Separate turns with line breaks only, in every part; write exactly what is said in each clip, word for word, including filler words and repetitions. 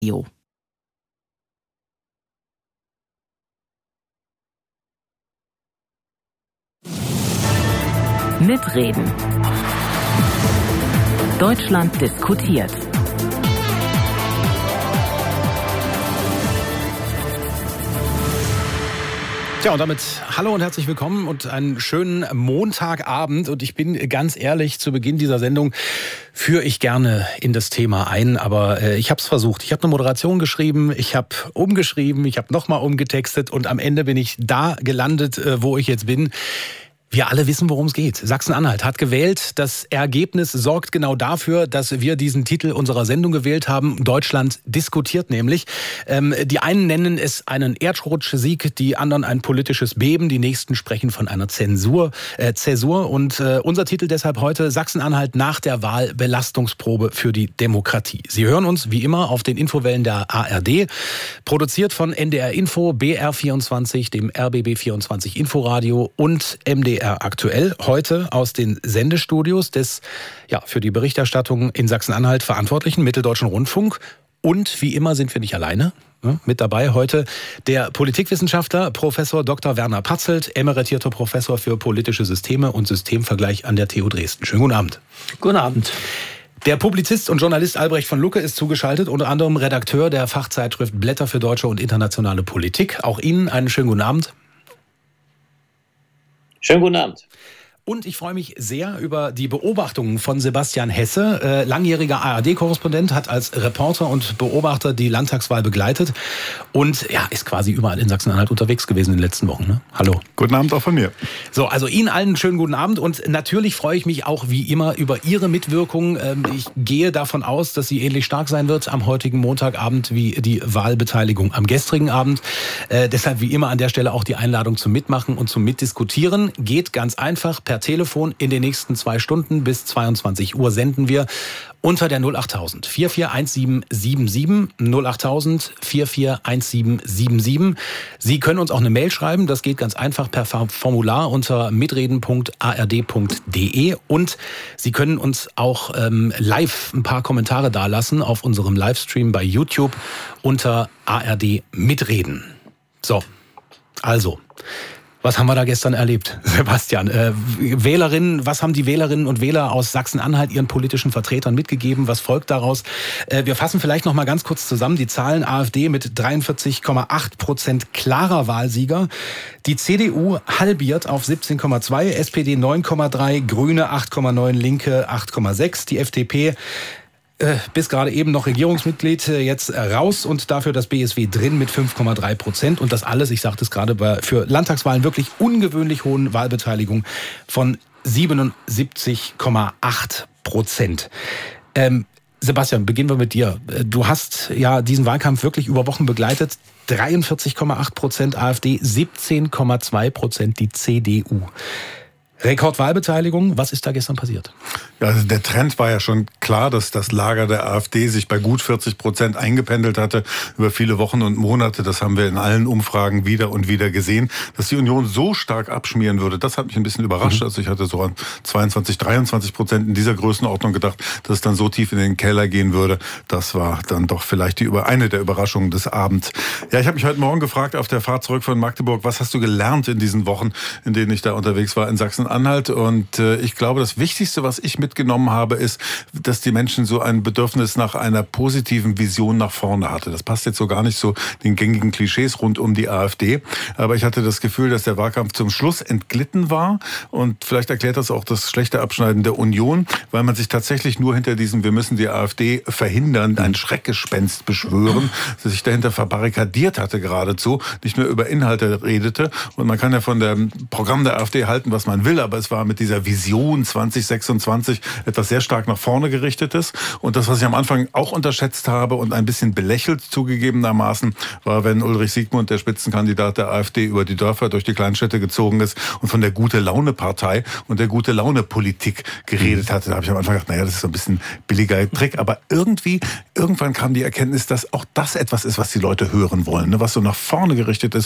Jo. Mitreden. Deutschland diskutiert.
Tja, und damit hallo und herzlich willkommen und einen schönen Montagabend. Und ich bin ganz ehrlich, zu Beginn dieser Sendung führe ich gerne in das Thema ein, aber äh, ich habe es versucht. Ich habe eine Moderation geschrieben, ich habe umgeschrieben, ich habe nochmal umgetextet und am Ende bin ich da gelandet, äh, wo ich jetzt bin. Wir alle wissen, worum es geht. Sachsen-Anhalt hat gewählt. Das Ergebnis sorgt genau dafür, dass wir diesen Titel unserer Sendung gewählt haben. Deutschland diskutiert nämlich. Ähm, die einen nennen es einen Erdrutschsieg, die anderen ein politisches Beben. Die nächsten sprechen von einer Zensur, äh, Zäsur. Und äh, unser Titel deshalb heute: Sachsen-Anhalt nach der Wahl Belastungsprobe für die Demokratie. Sie hören uns wie immer auf den Infowellen der A R D. Produziert von N D R Info, B R vierundzwanzig, dem R B B vierundzwanzig Inforadio und M D R aktuell, heute aus den Sendestudios des ja für die Berichterstattung in Sachsen-Anhalt verantwortlichen Mitteldeutschen Rundfunk. Und wie immer sind wir nicht alleine. Mit dabei heute der Politikwissenschaftler Professor Doktor Werner Patzelt, emeritierter Professor für politische Systeme und Systemvergleich an der T U Dresden. Schönen guten Abend.
Guten Abend.
Der Publizist und Journalist Albrecht von Lucke ist zugeschaltet, unter anderem Redakteur der Fachzeitschrift Blätter für deutsche und internationale Politik. Auch Ihnen einen schönen guten Abend.
Schönen guten Abend.
Und ich freue mich sehr über die Beobachtungen von Sebastian Hesse, äh, langjähriger A R D-Korrespondent, hat als Reporter und Beobachter die Landtagswahl begleitet und ja, ist quasi überall in Sachsen-Anhalt unterwegs gewesen in den letzten Wochen. Ne? Hallo.
Guten Abend auch von mir.
So, also Ihnen allen einen schönen guten Abend und natürlich freue ich mich auch wie immer über Ihre Mitwirkung. Ähm, ich gehe davon aus, dass sie ähnlich stark sein wird am heutigen Montagabend wie die Wahlbeteiligung am gestrigen Abend. Äh, deshalb wie immer an der Stelle auch die Einladung zum Mitmachen und zum Mitdiskutieren. Geht ganz einfach per Telefon. In den nächsten zwei Stunden bis zweiundzwanzig Uhr senden wir unter der null achttausend vier vier eins sieben sieben sieben, null achttausend vier vier eins sieben sieben sieben. Sie können uns auch eine Mail schreiben, das geht ganz einfach per Formular unter mitreden punkt a r d punkt d e und Sie können uns auch ähm, live ein paar Kommentare dalassen auf unserem Livestream bei YouTube unter A R D Mitreden. So, also was haben wir da gestern erlebt, Sebastian? Äh, Wählerinnen, was haben die Wählerinnen und Wähler aus Sachsen-Anhalt ihren politischen Vertretern mitgegeben? Was folgt daraus? Äh, wir fassen vielleicht noch mal ganz kurz zusammen die Zahlen. AfD mit dreiundvierzig Komma acht Prozent klarer Wahlsieger. Die C D U halbiert auf siebzehn Komma zwei, S P D neun Komma drei, Grüne acht Komma neun, Linke acht Komma sechs, die F D P bis gerade eben noch Regierungsmitglied, jetzt raus und dafür das B S W drin mit fünf Komma drei Prozent. Und das alles, ich sagte es gerade, für Landtagswahlen wirklich ungewöhnlich hohen Wahlbeteiligung von siebenundsiebzig Komma acht Prozent. Ähm, Sebastian, beginnen wir mit dir. Du hast ja diesen Wahlkampf wirklich über Wochen begleitet. dreiundvierzig Komma acht Prozent AfD, siebzehn Komma zwei Prozent die C D U. Rekordwahlbeteiligung, was ist da gestern passiert?
Ja, also der Trend war ja schon klar, dass das Lager der AfD sich bei gut vierzig Prozent eingependelt hatte über viele Wochen und Monate. Das haben wir in allen Umfragen wieder und wieder gesehen. Dass die Union so stark abschmieren würde, das hat mich ein bisschen überrascht. Mhm. Also ich hatte so an zweiundzwanzig, dreiundzwanzig Prozent in dieser Größenordnung gedacht, dass es dann so tief in den Keller gehen würde. Das war dann doch vielleicht die, eine der Überraschungen des Abends. Ja, ich habe mich heute Morgen gefragt auf der Fahrt zurück von Magdeburg, was hast du gelernt in diesen Wochen, in denen ich da unterwegs war in Sachsen-Anhalt? Und äh, ich glaube, das Wichtigste, was ich mitgenommen habe, ist, dass die Menschen so ein Bedürfnis nach einer positiven Vision nach vorne hatte. Das passt jetzt so gar nicht so den gängigen Klischees rund um die AfD. Aber ich hatte das Gefühl, dass der Wahlkampf zum Schluss entglitten war. Und vielleicht erklärt das auch das schlechte Abschneiden der Union, weil man sich tatsächlich nur hinter diesem "Wir müssen die AfD verhindern", ein Schreckgespenst beschwören, dass sich dahinter verbarrikadiert hatte geradezu, nicht mehr über Inhalte redete. Und man kann ja von dem Programm der AfD halten, was man will, aber es war mit dieser Vision zwanzig sechsundzwanzig etwas sehr stark nach vorne gerichtetes. Und das, was ich am Anfang auch unterschätzt habe und ein bisschen belächelt zugegebenermaßen, war, wenn Ulrich Siegmund, der Spitzenkandidat der AfD, über die Dörfer, durch die Kleinstädte gezogen ist und von der Gute-Laune-Partei und der Gute-Laune-Politik geredet hatte. Da habe ich am Anfang gedacht, naja, das ist so ein bisschen billiger Trick. Aber irgendwie, irgendwann kam die Erkenntnis, dass auch das etwas ist, was die Leute hören wollen, ne? Was so nach vorne gerichtet ist,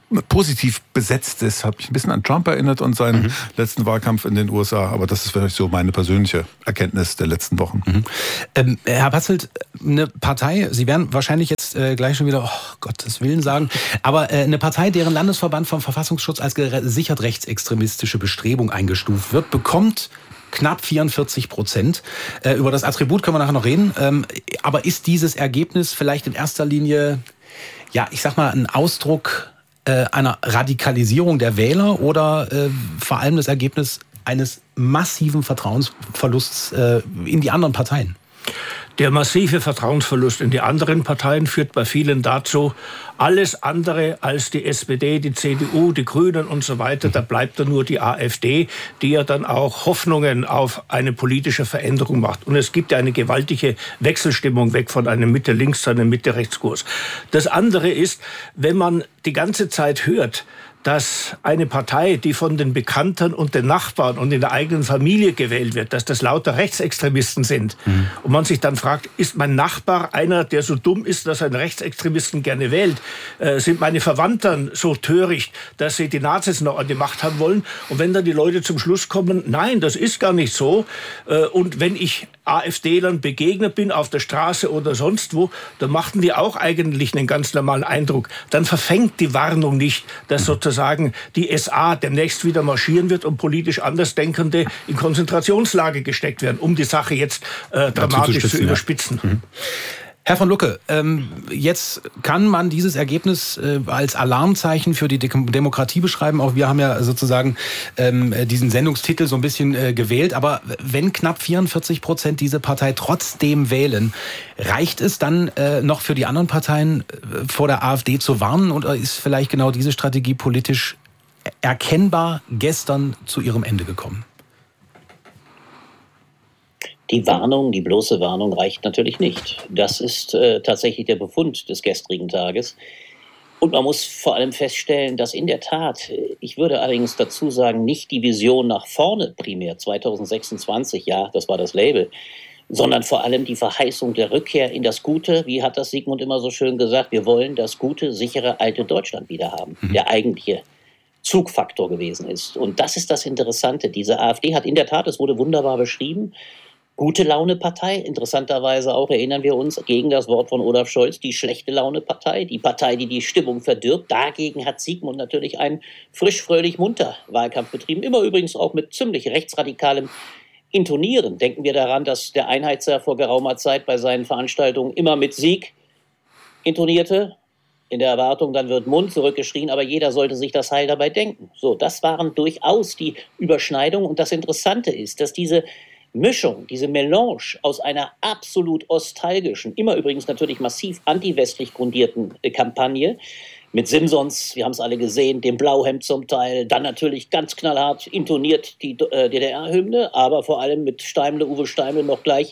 positiv besetzt ist. Hat mich ein bisschen an Trump erinnert und seinen mhm. letzten Wahlkampf in den U S A. Aber das ist vielleicht so meine persönliche Erkenntnis der letzten Wochen. Mhm.
Ähm, Herr Batzelt, eine Partei, Sie werden wahrscheinlich jetzt äh, gleich schon wieder, oh Gottes Willen sagen, aber äh, eine Partei, deren Landesverband vom Verfassungsschutz als gesichert rechtsextremistische Bestrebung eingestuft wird, bekommt knapp vierundvierzig Prozent. Äh, über das Attribut können wir nachher noch reden. Ähm, aber ist dieses Ergebnis vielleicht in erster Linie, ja, ich sag mal, ein Ausdruck einer Radikalisierung der Wähler oder äh, vor allem das Ergebnis eines massiven Vertrauensverlusts äh, in die anderen Parteien?
Der massive Vertrauensverlust in die anderen Parteien führt bei vielen dazu, alles andere als die S P D, die C D U, die Grünen und so weiter, da bleibt dann nur die AfD, die ja dann auch Hoffnungen auf eine politische Veränderung macht. Und es gibt ja eine gewaltige Wechselstimmung weg von einem Mitte-Links- zu einem Mitte-Rechts-Kurs. Das andere ist, wenn man die ganze Zeit hört, dass eine Partei, die von den Bekannten und den Nachbarn und in der eigenen Familie gewählt wird, dass das lauter Rechtsextremisten sind. Mhm. Und man sich dann fragt, ist mein Nachbar einer, der so dumm ist, dass er einen Rechtsextremisten gerne wählt? Äh, sind meine Verwandten so töricht, dass sie die Nazis noch an die Macht haben wollen? Und wenn dann die Leute zum Schluss kommen, nein, das ist gar nicht so. Äh, und wenn ich AfD-Lern begegnet bin, auf der Straße oder sonst wo, dann machten die auch eigentlich einen ganz normalen Eindruck. Dann verfängt die Warnung nicht, dass sozusagen die S A demnächst wieder marschieren wird und politisch Andersdenkende in Konzentrationslager gesteckt werden, um die Sache jetzt äh, dramatisch ja, zu überspitzen. Ja. Mhm.
Herr von Lucke, ähm, jetzt kann man dieses Ergebnis äh, als Alarmzeichen für die De- Demokratie beschreiben. Auch wir haben ja sozusagen ähm, diesen Sendungstitel so ein bisschen äh, gewählt. Aber wenn knapp vierundvierzig Prozent diese Partei trotzdem wählen, reicht es dann äh, noch für die anderen Parteien äh, vor der AfD zu warnen? Oder ist vielleicht genau diese Strategie politisch erkennbar gestern zu ihrem Ende gekommen?
Die Warnung, die bloße Warnung reicht natürlich nicht. Das ist äh, tatsächlich der Befund des gestrigen Tages. Und man muss vor allem feststellen, dass in der Tat, ich würde allerdings dazu sagen, nicht die Vision nach vorne primär, zweitausendsechsundzwanzig, ja, das war das Label, sondern vor allem die Verheißung der Rückkehr in das Gute, wie hat das Sigmund immer so schön gesagt, wir wollen das gute, sichere, alte Deutschland wieder haben, mhm. der eigentliche Zugfaktor gewesen ist. Und das ist das Interessante. Diese AfD hat in der Tat, es wurde wunderbar beschrieben, Gute-Laune-Partei, interessanterweise auch, erinnern wir uns, gegen das Wort von Olaf Scholz, die Schlechte-Laune-Partei, die Partei, die die Stimmung verdirbt. Dagegen hat Sigmund natürlich einen frisch, fröhlich, munter Wahlkampf betrieben, immer übrigens auch mit ziemlich rechtsradikalem Intonieren. Denken wir daran, dass der Einheitsherr vor geraumer Zeit bei seinen Veranstaltungen immer mit Sieg intonierte, in der Erwartung, dann wird Mund zurückgeschrien, aber jeder sollte sich das Heil dabei denken. So, das waren durchaus die Überschneidungen. Und das Interessante ist, dass diese Mischung, diese Melange aus einer absolut ostalgischen, immer übrigens natürlich massiv antiwestlich grundierten äh, Kampagne mit Simsons, wir haben es alle gesehen, dem Blauhemd zum Teil, dann natürlich ganz knallhart intoniert die äh, D D R-Hymne, aber vor allem mit Steimle, Uwe Steimle noch gleich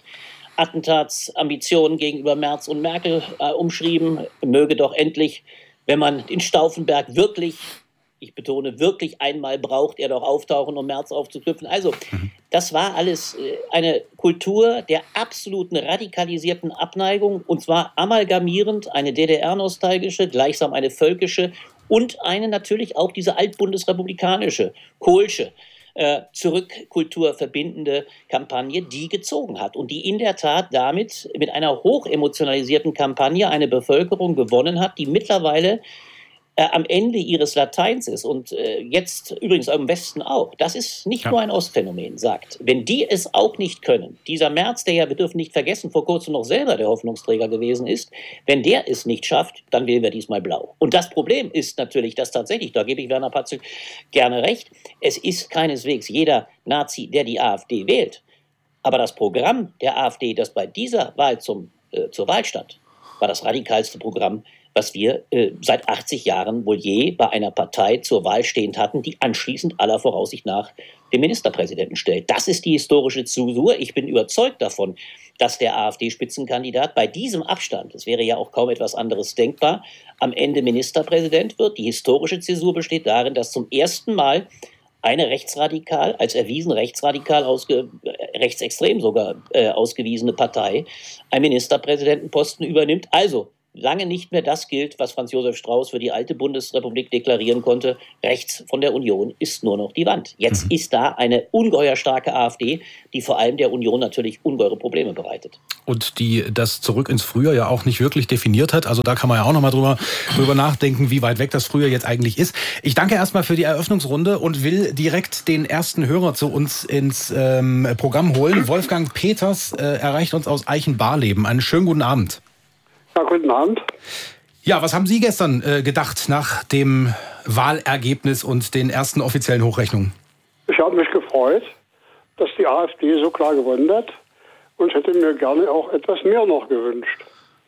Attentatsambitionen gegenüber Merz und Merkel äh, umschrieben. Möge doch endlich, wenn man in Stauffenberg wirklich, ich betone, wirklich einmal braucht, er doch auftauchen, um Merz aufzuknüpfen. Also, das war alles eine Kultur der absoluten radikalisierten Abneigung, und zwar amalgamierend eine D D R-nostalgische, gleichsam eine völkische und eine natürlich auch diese altbundesrepublikanische, kohlsche, äh, Zurückkultur verbindende Kampagne, die gezogen hat und die in der Tat damit mit einer hochemotionalisierten Kampagne eine Bevölkerung gewonnen hat, die mittlerweile Äh, am Ende ihres Lateins ist und äh, jetzt übrigens im Westen auch. Das ist nicht ja. nur ein Ostphänomen, sagt. Wenn die es auch nicht können, dieser Merz, der ja, wir dürfen nicht vergessen, vor kurzem noch selber der Hoffnungsträger gewesen ist, wenn der es nicht schafft, dann wählen wir diesmal blau. Und das Problem ist natürlich, dass tatsächlich, da gebe ich Werner Patzelt gerne recht, es ist keineswegs jeder Nazi, der die AfD wählt. Aber das Programm der AfD, das bei dieser Wahl zum, äh, zur Wahl stand, war das radikalste Programm, was wir äh, seit achtzig Jahren wohl je bei einer Partei zur Wahl stehend hatten, die anschließend aller Voraussicht nach den Ministerpräsidenten stellt. Das ist die historische Zäsur. Ich bin überzeugt davon, dass der AfD-Spitzenkandidat bei diesem Abstand, es wäre ja auch kaum etwas anderes denkbar, am Ende Ministerpräsident wird. Die historische Zäsur besteht darin, dass zum ersten Mal eine rechtsradikal, als erwiesen rechtsradikal, ausge, äh, rechtsextrem sogar äh, ausgewiesene Partei einen Ministerpräsidentenposten übernimmt. Also lange nicht mehr das gilt, was Franz Josef Strauß für die alte Bundesrepublik deklarieren konnte. Rechts von der Union ist nur noch die Wand. Jetzt mhm. ist da eine ungeheuer starke AfD, die vor allem der Union natürlich ungeheure Probleme bereitet.
Und die das zurück ins Frühjahr ja auch nicht wirklich definiert hat. Also da kann man ja auch noch mal drüber, drüber nachdenken, wie weit weg das Frühjahr jetzt eigentlich ist. Ich danke erstmal für die Eröffnungsrunde und will direkt den ersten Hörer zu uns ins ähm, Programm holen. Wolfgang Peters äh, erreicht uns aus Eichenbarleben. Einen schönen guten Abend.
Ja, guten Abend.
Ja, was haben Sie gestern äh, gedacht nach dem Wahlergebnis und den ersten offiziellen Hochrechnungen?
Ich habe mich gefreut, dass die AfD so klar gewonnen hat und hätte mir gerne auch etwas mehr noch gewünscht.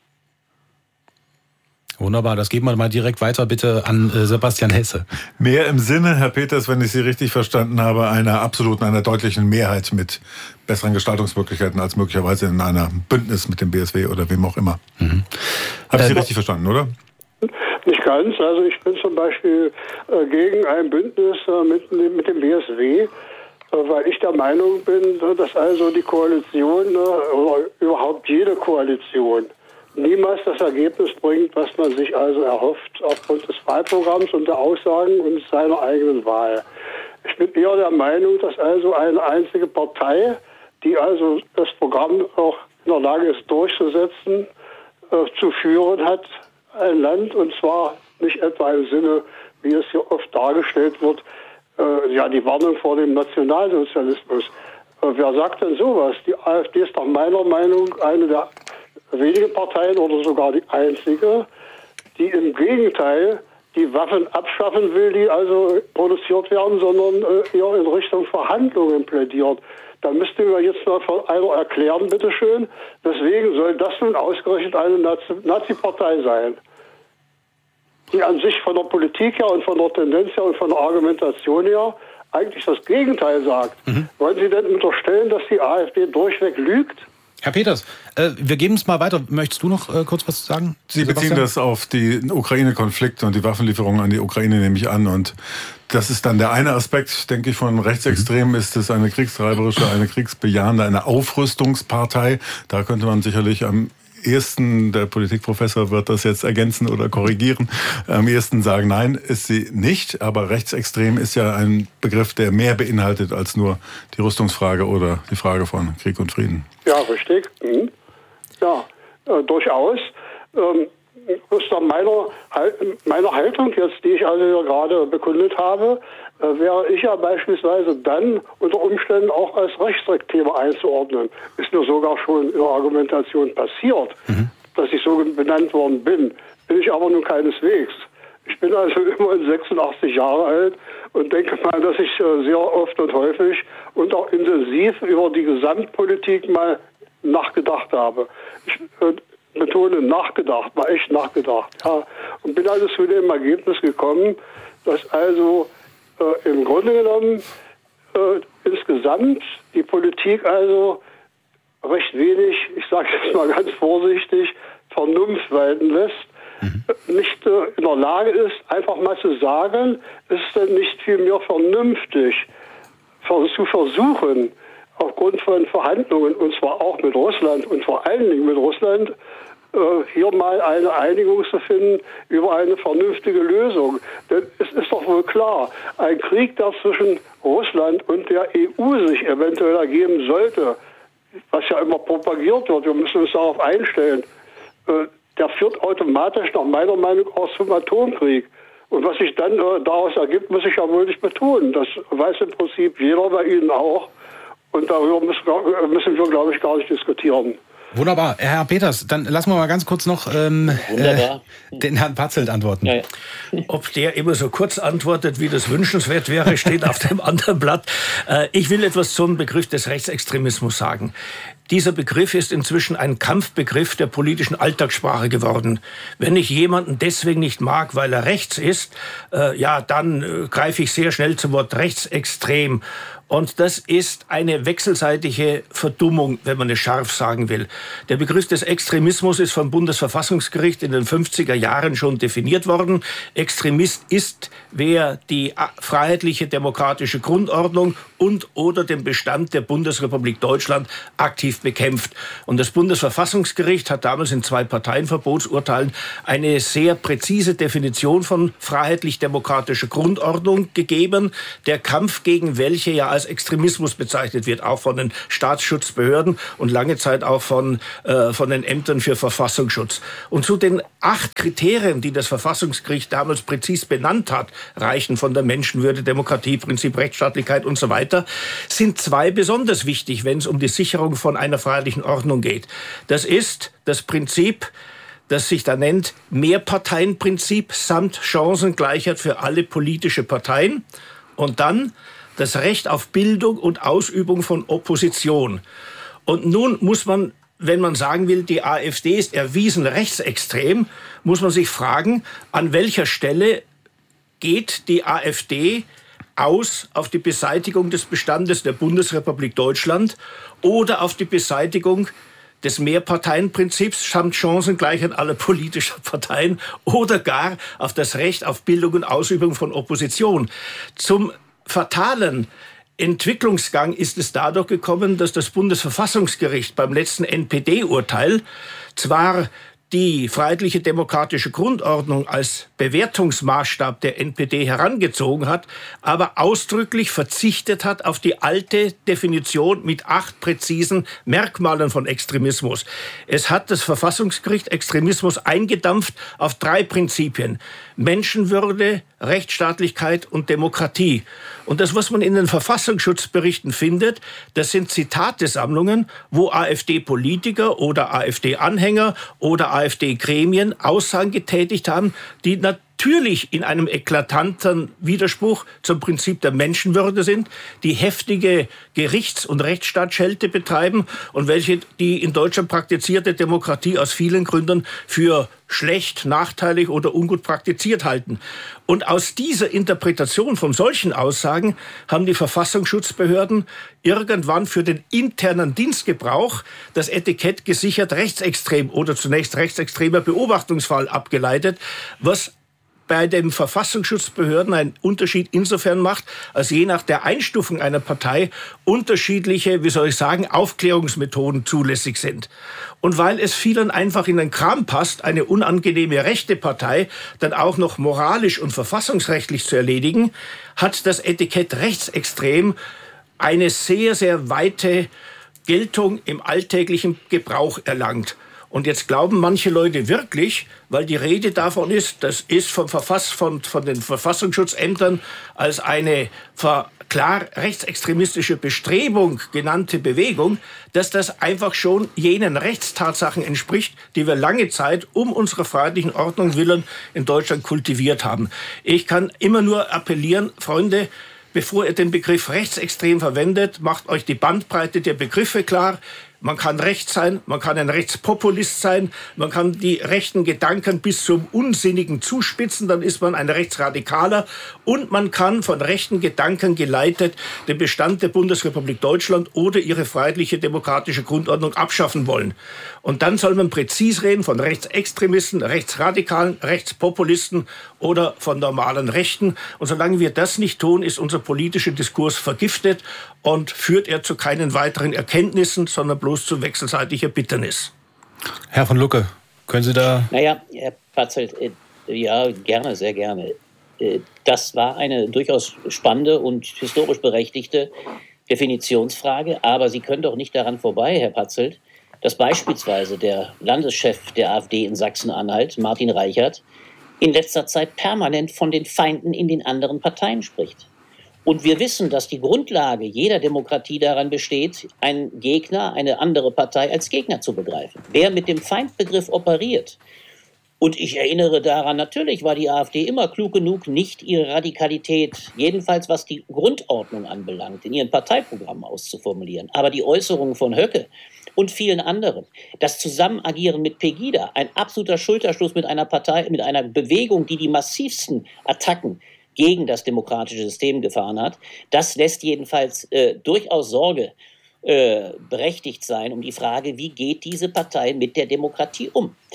Wunderbar, das geben wir mal direkt weiter bitte an äh, Sebastian Hesse.
Mehr im Sinne, Herr Peters, wenn ich Sie richtig verstanden habe, einer absoluten, einer deutlichen Mehrheit mit besseren Gestaltungsmöglichkeiten als möglicherweise in einer Bündnis mit dem B S W oder wem auch immer. Mhm. Habe ich Sie äh, richtig verstanden, oder?
Nicht ganz. Also ich bin zum Beispiel äh, gegen ein Bündnis äh, mit, mit dem B S W, äh, weil ich der Meinung bin, dass also die Koalition äh, oder überhaupt jede Koalition niemals das Ergebnis bringt, was man sich also erhofft aufgrund des Wahlprogramms und der Aussagen und seiner eigenen Wahl. Ich bin eher der Meinung, dass also eine einzige Partei, die also das Programm auch in der Lage ist durchzusetzen, äh, zu führen hat, ein Land, und zwar nicht etwa im Sinne, wie es hier oft dargestellt wird, äh, ja, die Warnung vor dem Nationalsozialismus. Äh, wer sagt denn sowas? Die AfD ist nach meiner Meinung eine der wenige Parteien oder sogar die einzige, die im Gegenteil die Waffen abschaffen will, die also produziert werden, sondern äh, eher in Richtung Verhandlungen plädiert. Da müsst ihr mir jetzt mal von einer erklären, bitteschön, weswegen soll das nun ausgerechnet eine Nazi-Partei sein, die an sich von der Politik her und von der Tendenz her und von der Argumentation her eigentlich das Gegenteil sagt. Mhm. Wollen Sie denn unterstellen, dass die AfD durchweg lügt?
Herr Peters, äh, wir geben es mal weiter. Möchtest du noch äh, kurz was sagen?
Sie Sebastian? Beziehen das auf den Ukraine-Konflikt und die Waffenlieferungen an die Ukraine, nehme ich an. Und das ist dann der eine Aspekt, denke ich, von Rechtsextremen. Mhm. Ist es eine kriegstreiberische, eine kriegsbejahende, eine Aufrüstungspartei? Da könnte man sicherlich am ehesten, der Politikprofessor wird das jetzt ergänzen oder korrigieren, am ehesten sagen, nein, ist sie nicht. Aber rechtsextrem ist ja ein Begriff, der mehr beinhaltet als nur die Rüstungsfrage oder die Frage von Krieg und Frieden.
Ja, richtig. Mhm. Ja, äh, durchaus. Ähm, aus meiner, meiner Haltung jetzt, die ich also gerade bekundet habe, äh, wäre ich ja beispielsweise dann unter Umständen auch als Rechtsextrem einzuordnen. Ist mir sogar schon in der Argumentation passiert, mhm. dass ich so benannt worden bin. Bin ich aber nun keineswegs. Ich bin also immerhin sechsundachtzig Jahre alt und denke mal, dass ich äh, sehr oft und häufig und auch intensiv über die Gesamtpolitik mal nachgedacht habe. Ich äh, betone nachgedacht, mal echt nachgedacht. Ja. Und bin also zu dem Ergebnis gekommen, dass also äh, im Grunde genommen äh, insgesamt die Politik also recht wenig, ich sage jetzt mal ganz vorsichtig, Vernunft walten lässt, mhm. nicht äh, in der Lage ist, einfach mal zu sagen, ist es denn nicht vielmehr vernünftig, zu versuchen, aufgrund von Verhandlungen, und zwar auch mit Russland und vor allen Dingen mit Russland, äh, hier mal eine Einigung zu finden über eine vernünftige Lösung. Denn es ist doch wohl klar, ein Krieg, der zwischen Russland und der E U sich eventuell ergeben sollte, was ja immer propagiert wird, wir müssen uns darauf einstellen, äh, der führt automatisch nach meiner Meinung aus zum Atomkrieg. Und was sich dann äh, daraus ergibt, muss ich ja wohl nicht betonen. Das weiß im Prinzip jeder, bei Ihnen auch. Und darüber müssen, müssen wir, glaube ich, gar nicht diskutieren.
Wunderbar. Herr Peters, dann lassen wir mal ganz kurz noch ähm, äh, den Herrn Patzelt antworten. Ja, ja.
Ob der immer so kurz antwortet, wie das wünschenswert wäre, steht auf dem anderen Blatt. Äh, ich will etwas zum Begriff des Rechtsextremismus sagen. Dieser Begriff ist inzwischen ein Kampfbegriff der politischen Alltagssprache geworden. Wenn ich jemanden deswegen nicht mag, weil er rechts ist, äh, ja, dann äh, greife ich sehr schnell zum Wort rechtsextrem. Und das ist eine wechselseitige Verdummung, wenn man es scharf sagen will. Der Begriff des Extremismus ist vom Bundesverfassungsgericht in den fünfziger Jahren schon definiert worden. Extremist ist, wer die freiheitliche demokratische Grundordnung und oder den Bestand der Bundesrepublik Deutschland aktiv massiv bekämpft. Und das Bundesverfassungsgericht hat damals in zwei Parteienverbotsurteilen eine sehr präzise Definition von freiheitlich-demokratischer Grundordnung gegeben, der Kampf gegen welche ja als Extremismus bezeichnet wird, auch von den Staatsschutzbehörden und lange Zeit auch von, äh, von den Ämtern für Verfassungsschutz. Und zu den acht Kriterien, die das Verfassungsgericht damals präzis benannt hat, reichen von der Menschenwürde, Demokratie, Prinzip Rechtsstaatlichkeit und so weiter, sind zwei besonders wichtig, wenn es um die Sicherung von einer freiheitlichen Ordnung geht. Das ist das Prinzip, das sich da nennt Mehrparteienprinzip samt Chancengleichheit für alle politische Parteien und dann das Recht auf Bildung und Ausübung von Opposition. Und nun muss man, wenn man sagen will, die AfD ist erwiesen rechtsextrem, muss man sich fragen, an welcher Stelle geht die AfD aus auf die Beseitigung des Bestandes der Bundesrepublik Deutschland oder auf die Beseitigung des Mehrparteienprinzips samt Chancengleichheit aller politischen Parteien oder gar auf das Recht auf Bildung und Ausübung von Opposition. Zum fatalen Entwicklungsgang ist es dadurch gekommen, dass das Bundesverfassungsgericht beim letzten N P D-Urteil zwar die freiheitliche demokratische Grundordnung als Bewertungsmaßstab der N P D herangezogen hat, aber ausdrücklich verzichtet hat auf die alte Definition mit acht präzisen Merkmalen von Extremismus. Es hat das Verfassungsgericht Extremismus eingedampft auf drei Prinzipien: Menschenwürde, Rechtsstaatlichkeit und Demokratie. Und das, was man in den Verfassungsschutzberichten findet, das sind Zitatesammlungen, wo AfD-Politiker oder AfD-Anhänger oder AfD-Gremien Aussagen getätigt haben, die natürlich in einem eklatanten Widerspruch zum Prinzip der Menschenwürde sind, die heftige Gerichts- und Rechtsstaatsschelte betreiben und welche die in Deutschland praktizierte Demokratie aus vielen Gründen für schlecht, nachteilig oder ungut praktiziert halten. Und aus dieser Interpretation von solchen Aussagen haben die Verfassungsschutzbehörden irgendwann für den internen Dienstgebrauch das Etikett gesichert rechtsextrem oder zunächst rechtsextremer Beobachtungsfall abgeleitet, was bei den Verfassungsschutzbehörden einen Unterschied insofern macht, als je nach der Einstufung einer Partei unterschiedliche, wie soll ich sagen, Aufklärungsmethoden zulässig sind. Und weil es vielen einfach in den Kram passt, eine unangenehme rechte Partei dann auch noch moralisch und verfassungsrechtlich zu erledigen, hat das Etikett rechtsextrem eine sehr, sehr weite Geltung im alltäglichen Gebrauch erlangt. Und jetzt glauben manche Leute wirklich, weil die Rede davon ist, das ist vom Verfass, von, von den Verfassungsschutzämtern als eine ver, klar rechtsextremistische Bestrebung genannte Bewegung, dass das einfach schon jenen Rechtstatsachen entspricht, die wir lange Zeit um unserer freiheitlichen Ordnung willen in Deutschland kultiviert haben. Ich kann immer nur appellieren, Freunde, bevor ihr den Begriff rechtsextrem verwendet, macht euch die Bandbreite der Begriffe klar. Man kann rechts sein, man kann ein Rechtspopulist sein, man kann die rechten Gedanken bis zum Unsinnigen zuspitzen, dann ist man ein Rechtsradikaler, und man kann von rechten Gedanken geleitet den Bestand der Bundesrepublik Deutschland oder ihre freiheitliche demokratische Grundordnung abschaffen wollen. Und dann soll man präzis reden von Rechtsextremisten, Rechtsradikalen, Rechtspopulisten oder von normalen Rechten. Und solange wir das nicht tun, ist unser politischer Diskurs vergiftet und führt er zu keinen weiteren Erkenntnissen, sondern bloß zu wechselseitiger Bitternis.
Herr von Lucke, können Sie da...
Naja, Herr Patzelt, äh, ja, gerne, sehr gerne. Äh, das war eine durchaus spannende und historisch berechtigte Definitionsfrage, aber Sie können doch nicht daran vorbei, Herr Patzelt, dass beispielsweise der Landeschef der AfD in Sachsen-Anhalt, Martin Reichert, in letzter Zeit permanent von den Feinden in den anderen Parteien spricht. Und wir wissen, dass die Grundlage jeder Demokratie daran besteht, einen Gegner, eine andere Partei als Gegner zu begreifen. Wer mit dem Feindbegriff operiert, und ich erinnere daran, natürlich war die AfD immer klug genug, nicht ihre Radikalität, jedenfalls was die Grundordnung anbelangt, in ihren Parteiprogrammen auszuformulieren. Aber die Äußerungen von Höcke und vielen anderen, das Zusammenagieren mit Pegida, ein absoluter Schulterschluss mit einer Partei, mit einer Bewegung, die die massivsten Attacken gegen das demokratische System gefahren hat, das lässt jedenfalls äh, durchaus Sorge äh, berechtigt sein um die Frage, wie geht diese Partei mit der Demokratie um?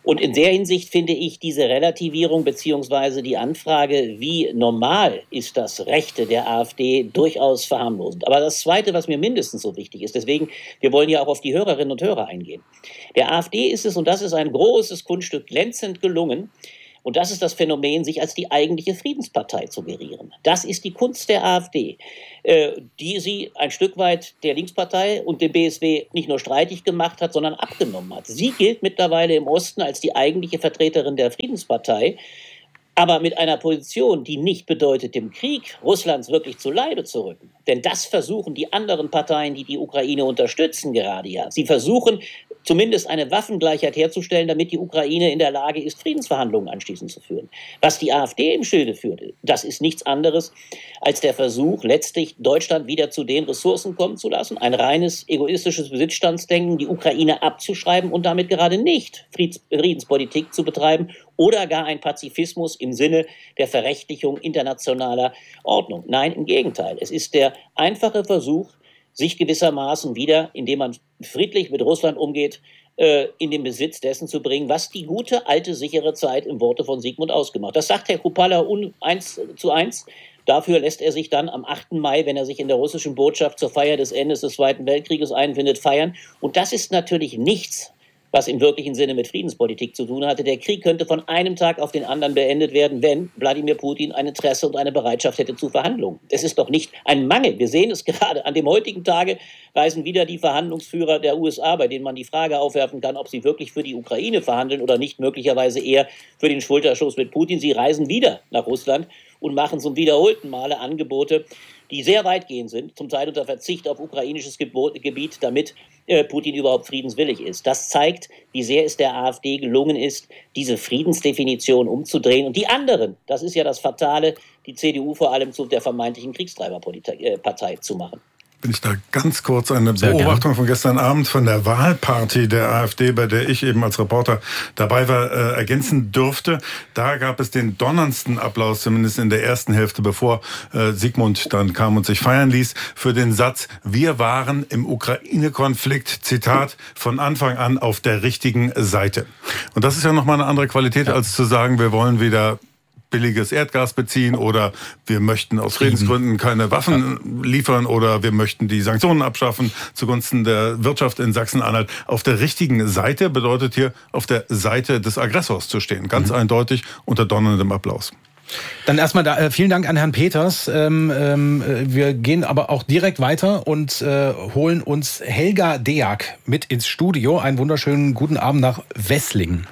Und in der Hinsicht finde ich diese Relativierung beziehungsweise die Anfrage, wie normal ist das Rechte der AfD, durchaus verharmlosend. Aber das Zweite, was mir mindestens so wichtig ist, deswegen, wir wollen ja auch auf die Hörerinnen und Hörer eingehen. Der AfD ist es, und das ist ein großes Kunststück, glänzend gelungen, und das ist das Phänomen, sich als die eigentliche Friedenspartei zu gerieren. Das ist die Kunst der AfD, äh, die sie ein Stück weit der Linkspartei und dem B S W nicht nur streitig gemacht hat, sondern abgenommen hat. Sie gilt mittlerweile im Osten als die eigentliche Vertreterin der Friedenspartei, aber mit einer Position, die nicht bedeutet, dem Krieg Russlands wirklich zu Leibe zu rücken. Denn das versuchen die anderen Parteien, die die Ukraine unterstützen, gerade ja. Sie versuchen zumindest eine Waffengleichheit herzustellen, damit die Ukraine in der Lage ist, Friedensverhandlungen anschließend zu führen. Was die AfD im Schilde führt, das ist nichts anderes als der Versuch, letztlich Deutschland wieder zu den Ressourcen kommen zu lassen, ein reines egoistisches Besitzstandsdenken, die Ukraine abzuschreiben und damit gerade nicht Friedenspolitik zu betreiben oder gar ein Pazifismus im Sinne der Verrechtlichung internationaler Ordnung. Nein, im Gegenteil. Es ist der einfache Versuch, sich gewissermaßen wieder, indem man friedlich mit Russland umgeht, äh, in den Besitz dessen zu bringen, was die gute, alte, sichere Zeit im Worte von Sigmund ausgemacht. Das sagt Herr Kupala eins zu eins. Dafür lässt er sich dann am achten Mai, wenn er sich in der russischen Botschaft zur Feier des Endes des Zweiten Weltkrieges einfindet, feiern. Und das ist natürlich nichts, was im wirklichen Sinne mit Friedenspolitik zu tun hatte. Der Krieg könnte von einem Tag auf den anderen beendet werden, wenn Wladimir Putin ein Interesse und eine Bereitschaft hätte zu Verhandlungen. Es ist doch nicht ein Mangel. Wir sehen es gerade. An dem heutigen Tage reisen wieder die Verhandlungsführer der U S A, bei denen man die Frage aufwerfen kann, ob sie wirklich für die Ukraine verhandeln oder nicht, möglicherweise eher für den Schulterschluss mit Putin. Sie reisen wieder nach Russland und machen zum wiederholten Male Angebote, die sehr weitgehend sind, zum Teil unter Verzicht auf ukrainisches Gebiet, damit äh, Putin überhaupt friedenswillig ist. Das zeigt, wie sehr es der AfD gelungen ist, diese Friedensdefinition umzudrehen. Und die anderen, das ist ja das Fatale, die C D U vor allem zu der vermeintlichen Kriegstreiberpartei zu machen.
Bin ich da ganz kurz eine Beobachtung von gestern Abend von der Wahlparty der AfD, bei der ich eben als Reporter dabei war, äh, ergänzen dürfte. Da gab es den donnerndsten Applaus, zumindest in der ersten Hälfte, bevor äh, Sigmund dann kam und sich feiern ließ, für den Satz: Wir waren im Ukraine-Konflikt, Zitat, von Anfang an auf der richtigen Seite. Und das ist ja nochmal eine andere Qualität, als zu sagen, wir wollen wieder billiges Erdgas beziehen oder wir möchten aus Friedensgründen keine Waffen liefern oder wir möchten die Sanktionen abschaffen zugunsten der Wirtschaft in Sachsen-Anhalt. Auf der richtigen Seite bedeutet hier, auf der Seite des Aggressors zu stehen. Ganz mhm. eindeutig unter donnerndem Applaus.
Dann erstmal da, äh, vielen Dank an Herrn Peters. Ähm, ähm, wir gehen aber auch direkt weiter und äh, holen uns Helga Deak mit ins Studio. Einen wunderschönen guten Abend nach Wesslingen.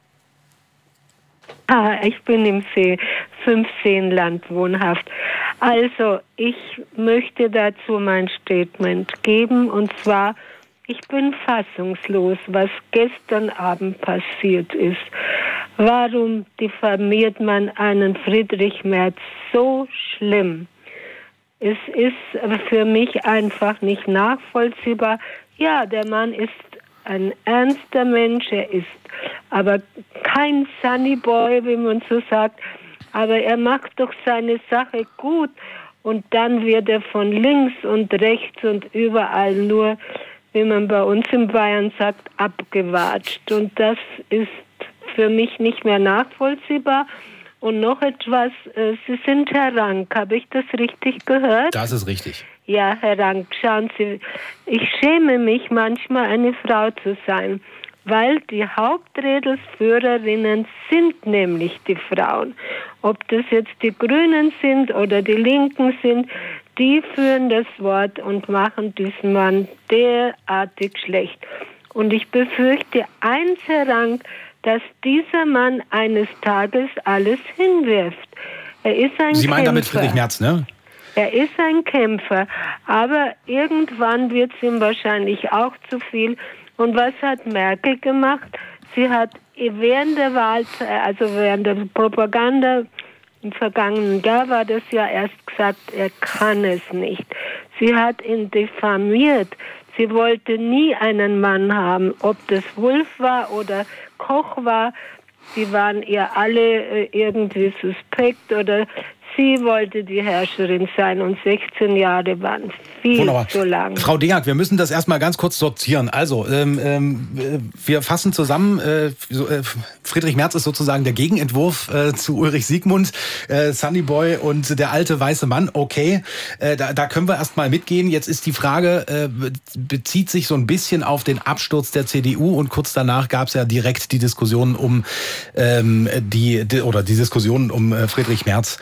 Ah, ich bin im See fünfzehn-Land wohnhaft. Also, ich möchte dazu mein Statement geben, und zwar, ich bin fassungslos, was gestern Abend passiert ist. Warum diffamiert man einen Friedrich Merz so schlimm? Es ist für mich einfach nicht nachvollziehbar. Ja, der Mann ist ein ernster Mensch, er ist aber kein Sunny Boy, wie man so sagt, aber er macht doch seine Sache gut und dann wird er von links und rechts und überall nur, wie man bei uns in Bayern sagt, abgewatscht, und das ist für mich nicht mehr nachvollziehbar. Und noch etwas, Sie sind Herr Rank, habe ich das richtig gehört?
Das ist richtig.
Ja, Herr Rank, schauen Sie, ich schäme mich manchmal, eine Frau zu sein, weil die Hauptredelsführerinnen sind nämlich die Frauen. Ob das jetzt die Grünen sind oder die Linken sind, die führen das Wort und machen diesen Mann derartig schlecht. Und ich befürchte eins, Herr Rank, dass dieser Mann eines Tages alles hinwirft. Er ist ein
Sie meinen
Kämpfer.
damit Friedrich Merz, ne?
Er ist ein Kämpfer, aber irgendwann wird es ihm wahrscheinlich auch zu viel. Und was hat Merkel gemacht? Sie hat während der Wahl, also während der Propaganda im vergangenen Jahr war das ja erst gesagt, er kann es nicht. Sie hat ihn diffamiert. Sie wollte nie einen Mann haben, ob das Wulff war oder Koch war. Sie waren ihr alle irgendwie suspekt oder Sie wollte die Herrscherin sein und sechzehn Jahre waren viel
Wunderbar.
zu lang.
Frau Deak, wir müssen das erstmal ganz kurz sortieren. Also, ähm, ähm, wir fassen zusammen, äh, Friedrich Merz ist sozusagen der Gegenentwurf äh, zu Ulrich Siegmund, äh, Sunnyboy und der alte weiße Mann. Okay, äh, da, da können wir erstmal mitgehen. Jetzt ist die Frage, äh, bezieht sich so ein bisschen auf den Absturz der C D U und kurz danach gab es ja direkt die Diskussion um ähm, die, die oder die Diskussion um äh, Friedrich Merz.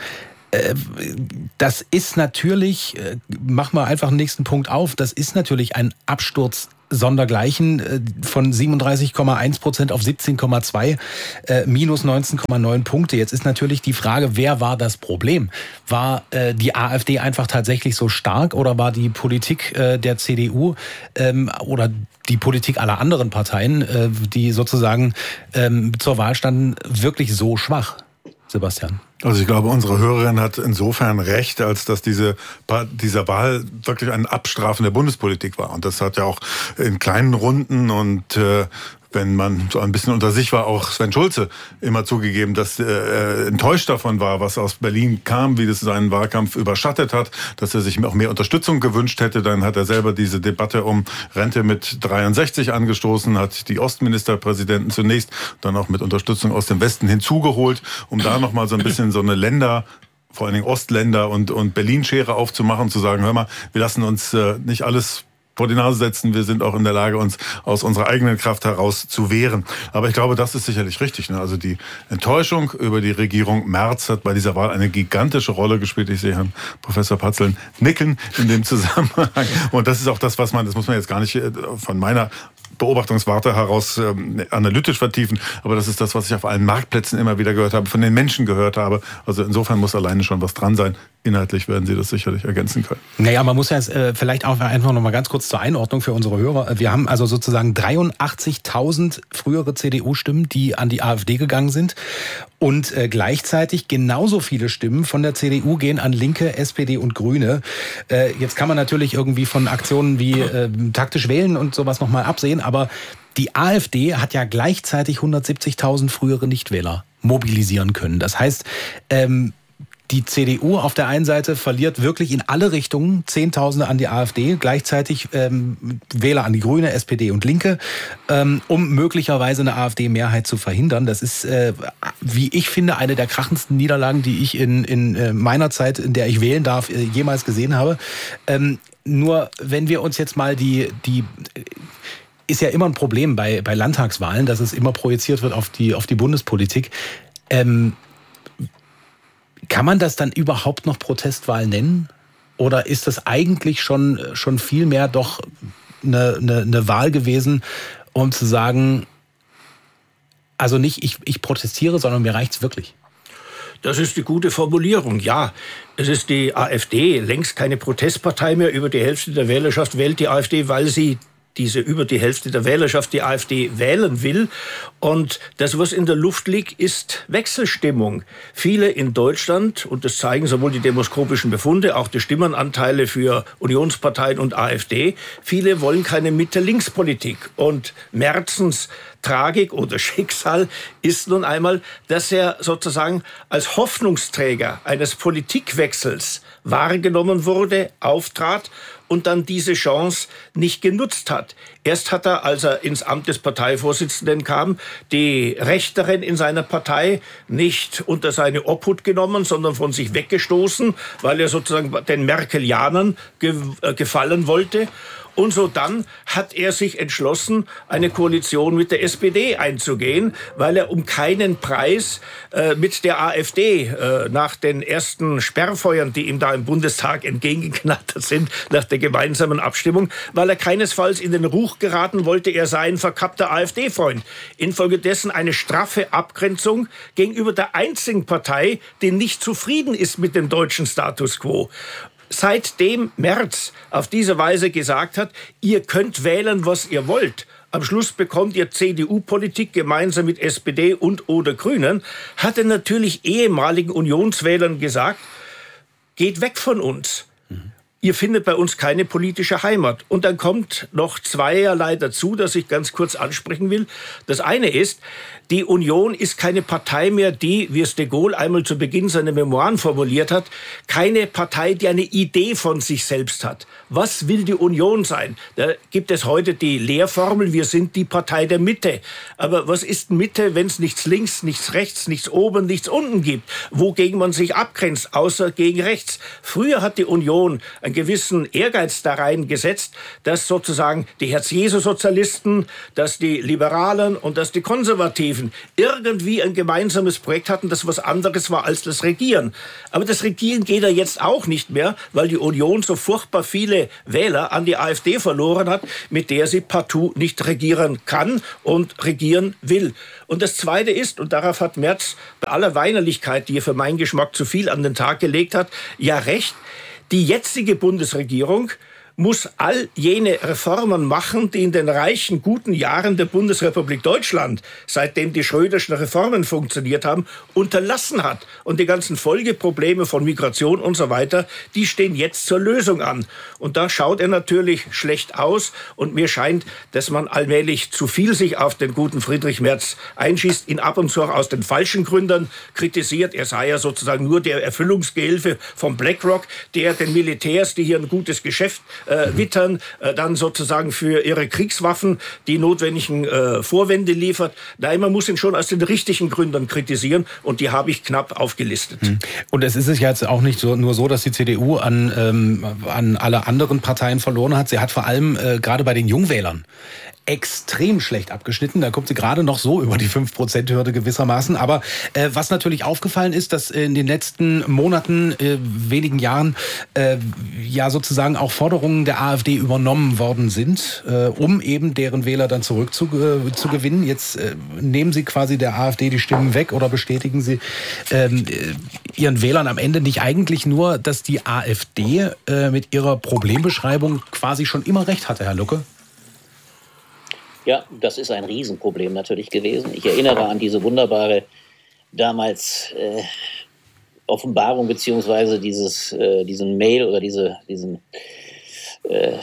Das ist natürlich, machen wir einfach den nächsten Punkt auf, das ist natürlich ein Absturz sondergleichen von siebenunddreißig Komma eins Prozent auf siebzehn Komma zwei, äh, minus neunzehn Komma neun Punkte. Jetzt ist natürlich die Frage, wer war das Problem? War äh, die AfD einfach tatsächlich so stark oder war die Politik äh, der C D U ähm, oder die Politik aller anderen Parteien, äh, die sozusagen ähm, zur Wahl standen, wirklich so schwach? Sebastian.
Also ich glaube, unsere Hörerin hat insofern recht, als dass diese dieser Wahl wirklich ein Abstrafen der Bundespolitik war. Und das hat ja auch in kleinen Runden und äh, wenn man so ein bisschen unter sich war, auch Sven Schulze immer zugegeben, dass er enttäuscht davon war, was aus Berlin kam, wie das seinen Wahlkampf überschattet hat, dass er sich auch mehr Unterstützung gewünscht hätte. Dann hat er selber diese Debatte um Rente mit dreiundsechzig angestoßen, hat die Ostministerpräsidenten zunächst dann auch mit Unterstützung aus dem Westen hinzugeholt, um da nochmal so ein bisschen so eine Länder, vor allen Dingen Ostländer und, und Berlin-Schere aufzumachen, zu sagen, hör mal, wir lassen uns äh, nicht alles vor die Nase setzen. Wir sind auch in der Lage, uns aus unserer eigenen Kraft heraus zu wehren. Aber ich glaube, das ist sicherlich richtig. Ne? Also die Enttäuschung über die Regierung Merz hat bei dieser Wahl eine gigantische Rolle gespielt. Ich sehe Herrn Professor Patzeln nicken in dem Zusammenhang. Und das ist auch das, was man, das muss man jetzt gar nicht von meiner Beobachtungswarte heraus ähm, analytisch vertiefen. Aber das ist das, was ich auf allen Marktplätzen immer wieder gehört habe, von den Menschen gehört habe. Also insofern muss alleine schon was dran sein. Inhaltlich werden Sie das sicherlich ergänzen können.
Naja, man muss ja äh, vielleicht auch einfach noch mal ganz kurz zur Einordnung für unsere Hörer. Wir haben also sozusagen dreiundachtzigtausend frühere C D U-Stimmen, die an die AfD gegangen sind. Und äh, gleichzeitig genauso viele Stimmen von der C D U gehen an Linke, S P D und Grüne. Äh, jetzt kann man natürlich irgendwie von Aktionen wie äh, taktisch wählen und sowas noch mal absehen. Aber die AfD hat ja gleichzeitig hundertsiebzigtausend frühere Nichtwähler mobilisieren können. Das heißt, ähm, die C D U auf der einen Seite verliert wirklich in alle Richtungen Zehntausende an die AfD, gleichzeitig ähm, Wähler an die Grüne, S P D und Linke, ähm, um möglicherweise eine AfD-Mehrheit zu verhindern. Das ist, äh, wie ich finde, eine der krachendsten Niederlagen, die ich in, in äh, meiner Zeit, in der ich wählen darf, äh, jemals gesehen habe. Ähm, nur wenn wir uns jetzt mal die... die ist ja immer ein Problem bei, bei Landtagswahlen, dass es immer projiziert wird auf die, auf die Bundespolitik. Ähm, Kann man das dann überhaupt noch Protestwahl nennen? Oder ist das eigentlich schon, schon viel mehr doch eine, eine, eine Wahl gewesen, um zu sagen, also nicht ich, ich protestiere, sondern mir reicht's wirklich?
Das ist die gute Formulierung, ja. Es ist die AfD, längst keine Protestpartei mehr. Über die Hälfte der Wählerschaft wählt die AfD, weil sie diese über die Hälfte der Wählerschaft die AfD wählen will. Und das, was in der Luft liegt, ist Wechselstimmung. Viele in Deutschland, und das zeigen sowohl die demoskopischen Befunde, auch die Stimmenanteile für Unionsparteien und AfD, viele wollen keine Mitte-Links-Politik. Und Merzens Tragik oder Schicksal ist nun einmal, dass er sozusagen als Hoffnungsträger eines Politikwechsels wahrgenommen wurde, auftrat und dann diese Chance nicht genutzt hat. Erst hat er, als er ins Amt des Parteivorsitzenden kam, die Rechteren in seiner Partei nicht unter seine Obhut genommen, sondern von sich weggestoßen, weil er sozusagen den Merkelianern ge- äh, gefallen wollte. Und so dann hat er sich entschlossen, eine Koalition mit der S P D einzugehen, weil er um keinen Preis äh, mit der AfD äh, nach den ersten Sperrfeuern, die ihm da im Bundestag entgegengeknattert sind, nach der gemeinsamen Abstimmung, weil er keinesfalls in den Ruch geraten wollte, er sei ein verkappter AfD-Freund. Infolgedessen eine straffe Abgrenzung gegenüber der einzigen Partei, die nicht zufrieden ist mit dem deutschen Status quo. Seitdem Merz auf diese Weise gesagt hat, ihr könnt wählen, was ihr wollt, am Schluss bekommt ihr C D U-Politik gemeinsam mit S P D und oder Grünen, hat er natürlich ehemaligen Unionswählern gesagt, geht weg von uns. ihr findet bei uns keine politische Heimat. Und dann kommt noch zweierlei dazu, das ich ganz kurz ansprechen will. Das eine ist, die Union ist keine Partei mehr, die, wie es de Gaulle einmal zu Beginn seiner Memoiren formuliert hat, keine Partei, die eine Idee von sich selbst hat. Was will die Union sein? Da gibt es heute die Lehrformel, wir sind die Partei der Mitte. Aber was ist Mitte, wenn es nichts links, nichts rechts, nichts oben, nichts unten gibt? Wogegen man sich abgrenzt, außer gegen rechts? Früher hat die Union einen gewissen Ehrgeiz da reingesetzt, dass sozusagen die Herz-Jesu-Sozialisten, dass die Liberalen und dass die Konservativen irgendwie ein gemeinsames Projekt hatten, das was anderes war als das Regieren. Aber das Regieren geht ja jetzt auch nicht mehr, weil die Union so furchtbar viele Wähler an die AfD verloren hat, mit der sie partout nicht regieren kann und regieren will. Und das Zweite ist, und darauf hat Merz bei aller Weinerlichkeit, die er für meinen Geschmack zu viel an den Tag gelegt hat, ja recht, die jetzige Bundesregierung muss all jene Reformen machen, die in den reichen, guten Jahren der Bundesrepublik Deutschland, seitdem die Schröderschen Reformen funktioniert haben, unterlassen hat. Und die ganzen Folgeprobleme von Migration und so weiter, die stehen jetzt zur Lösung an. Und da schaut er natürlich schlecht aus. Und mir scheint, dass man allmählich zu viel sich auf den guten Friedrich Merz einschießt, ihn ab und zu auch aus den falschen Gründen kritisiert. Er sei ja sozusagen nur der Erfüllungsgehilfe von BlackRock, der den Militärs, die hier ein gutes Geschäft Äh, wittern, äh, dann sozusagen für ihre Kriegswaffen die notwendigen äh, Vorwände liefert. Nein, man muss ihn schon aus den richtigen Gründen kritisieren und die habe ich knapp aufgelistet.
Und es ist es ja jetzt auch nicht so, nur so, dass die C D U an, ähm, an alle anderen Parteien verloren hat. Sie hat vor allem äh, gerade bei den Jungwählern extrem schlecht abgeschnitten. Da kommt sie gerade noch so über die fünf Prozent Hürde gewissermaßen. Aber äh, was natürlich aufgefallen ist, dass in den letzten Monaten, äh, wenigen Jahren, äh, ja sozusagen auch Forderungen der AfD übernommen worden sind, äh, um eben deren Wähler dann zurück zu, äh, zu gewinnen. Jetzt äh, nehmen sie quasi der AfD die Stimmen weg oder bestätigen sie ähm, ihren Wählern am Ende nicht eigentlich nur, dass die AfD äh, mit ihrer Problembeschreibung quasi schon immer recht hatte, Herr Lucke?
Ja, das ist ein Riesenproblem natürlich gewesen. Ich erinnere an diese wunderbare damals äh, Offenbarung beziehungsweise dieses, äh, diesen Mail oder diese, diesen äh,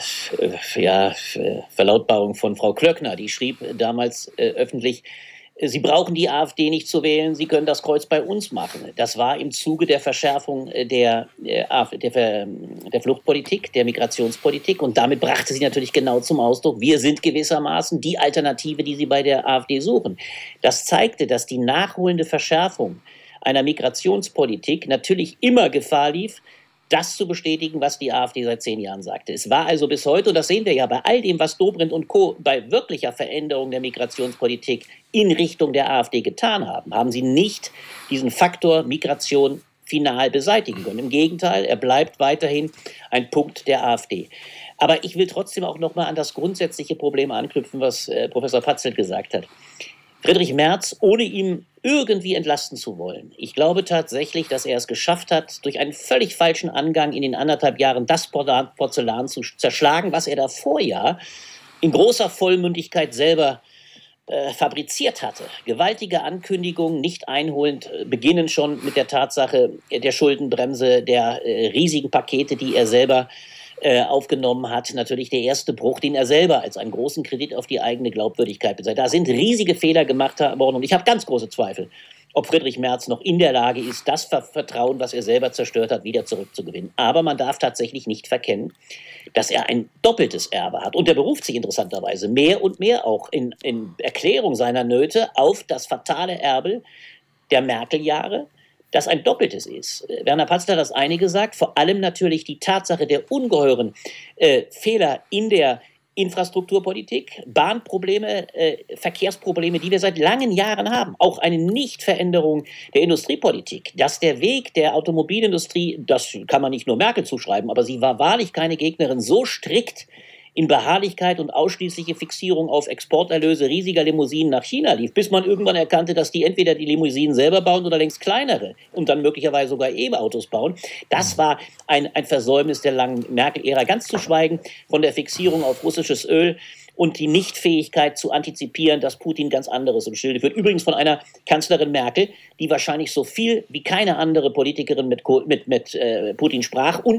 ja, Verlautbarung von Frau Klöckner. Die schrieb damals äh, öffentlich, Sie brauchen die AfD nicht zu wählen, Sie können das Kreuz bei uns machen. Das war im Zuge der Verschärfung der, der, der, der Fluchtpolitik, der Migrationspolitik. Und damit brachte sie natürlich genau zum Ausdruck, wir sind gewissermaßen die Alternative, die Sie bei der AfD suchen. Das zeigte, dass die nachholende Verschärfung einer Migrationspolitik natürlich immer Gefahr lief, das zu bestätigen, was die AfD seit zehn Jahren sagte. Es war also bis heute, und das sehen wir ja bei all dem, was Dobrindt und Co. bei wirklicher Veränderung der Migrationspolitik in Richtung der AfD getan haben, haben sie nicht diesen Faktor Migration final beseitigen können. Im Gegenteil, er bleibt weiterhin ein Punkt der AfD. Aber ich will trotzdem auch noch mal an das grundsätzliche Problem anknüpfen, was äh, Professor Patzelt gesagt hat. Friedrich Merz, ohne ihm irgendwie entlasten zu wollen. Ich glaube tatsächlich, dass er es geschafft hat, durch einen völlig falschen Angang in den anderthalb Jahren das Porzellan zu zerschlagen, was er davor ja in großer Vollmündigkeit selber äh, fabriziert hatte. Gewaltige Ankündigungen, nicht einholend, äh, beginnen schon mit der Tatsache der Schuldenbremse, der äh, riesigen Pakete, die er selber aufgenommen hat, natürlich der erste Bruch, den er selber als einen großen Kredit auf die eigene Glaubwürdigkeit bezahlt. Da sind riesige Fehler gemacht worden und ich habe ganz große Zweifel, ob Friedrich Merz noch in der Lage ist, das Vertrauen, was er selber zerstört hat, wieder zurückzugewinnen. Aber man darf tatsächlich nicht verkennen, dass er ein doppeltes Erbe hat. Und er beruft sich interessanterweise mehr und mehr auch in, in Erklärung seiner Nöte auf das fatale Erbe der Merkel-Jahre, das ein doppeltes ist. Werner Patzler hat das eine gesagt, vor allem natürlich die Tatsache der ungeheuren äh, Fehler in der Infrastrukturpolitik, Bahnprobleme, äh, Verkehrsprobleme, die wir seit langen Jahren haben. Auch eine Nichtveränderung der Industriepolitik. Dass der Weg der Automobilindustrie, das kann man nicht nur Merkel zuschreiben, aber sie war wahrlich keine Gegnerin, so strikt in Beharrlichkeit und ausschließliche Fixierung auf Exporterlöse riesiger Limousinen nach China lief, bis man irgendwann erkannte, dass die entweder die Limousinen selber bauen oder längst kleinere und dann möglicherweise sogar E-Autos bauen. Das war ein, ein Versäumnis der langen Merkel-Ära, ganz zu schweigen von der Fixierung auf russisches Öl und die Nichtfähigkeit zu antizipieren, dass Putin ganz anderes im Schilde führt. Übrigens von einer Kanzlerin Merkel, die wahrscheinlich so viel wie keine andere Politikerin mit, mit, mit äh, Putin sprach und auch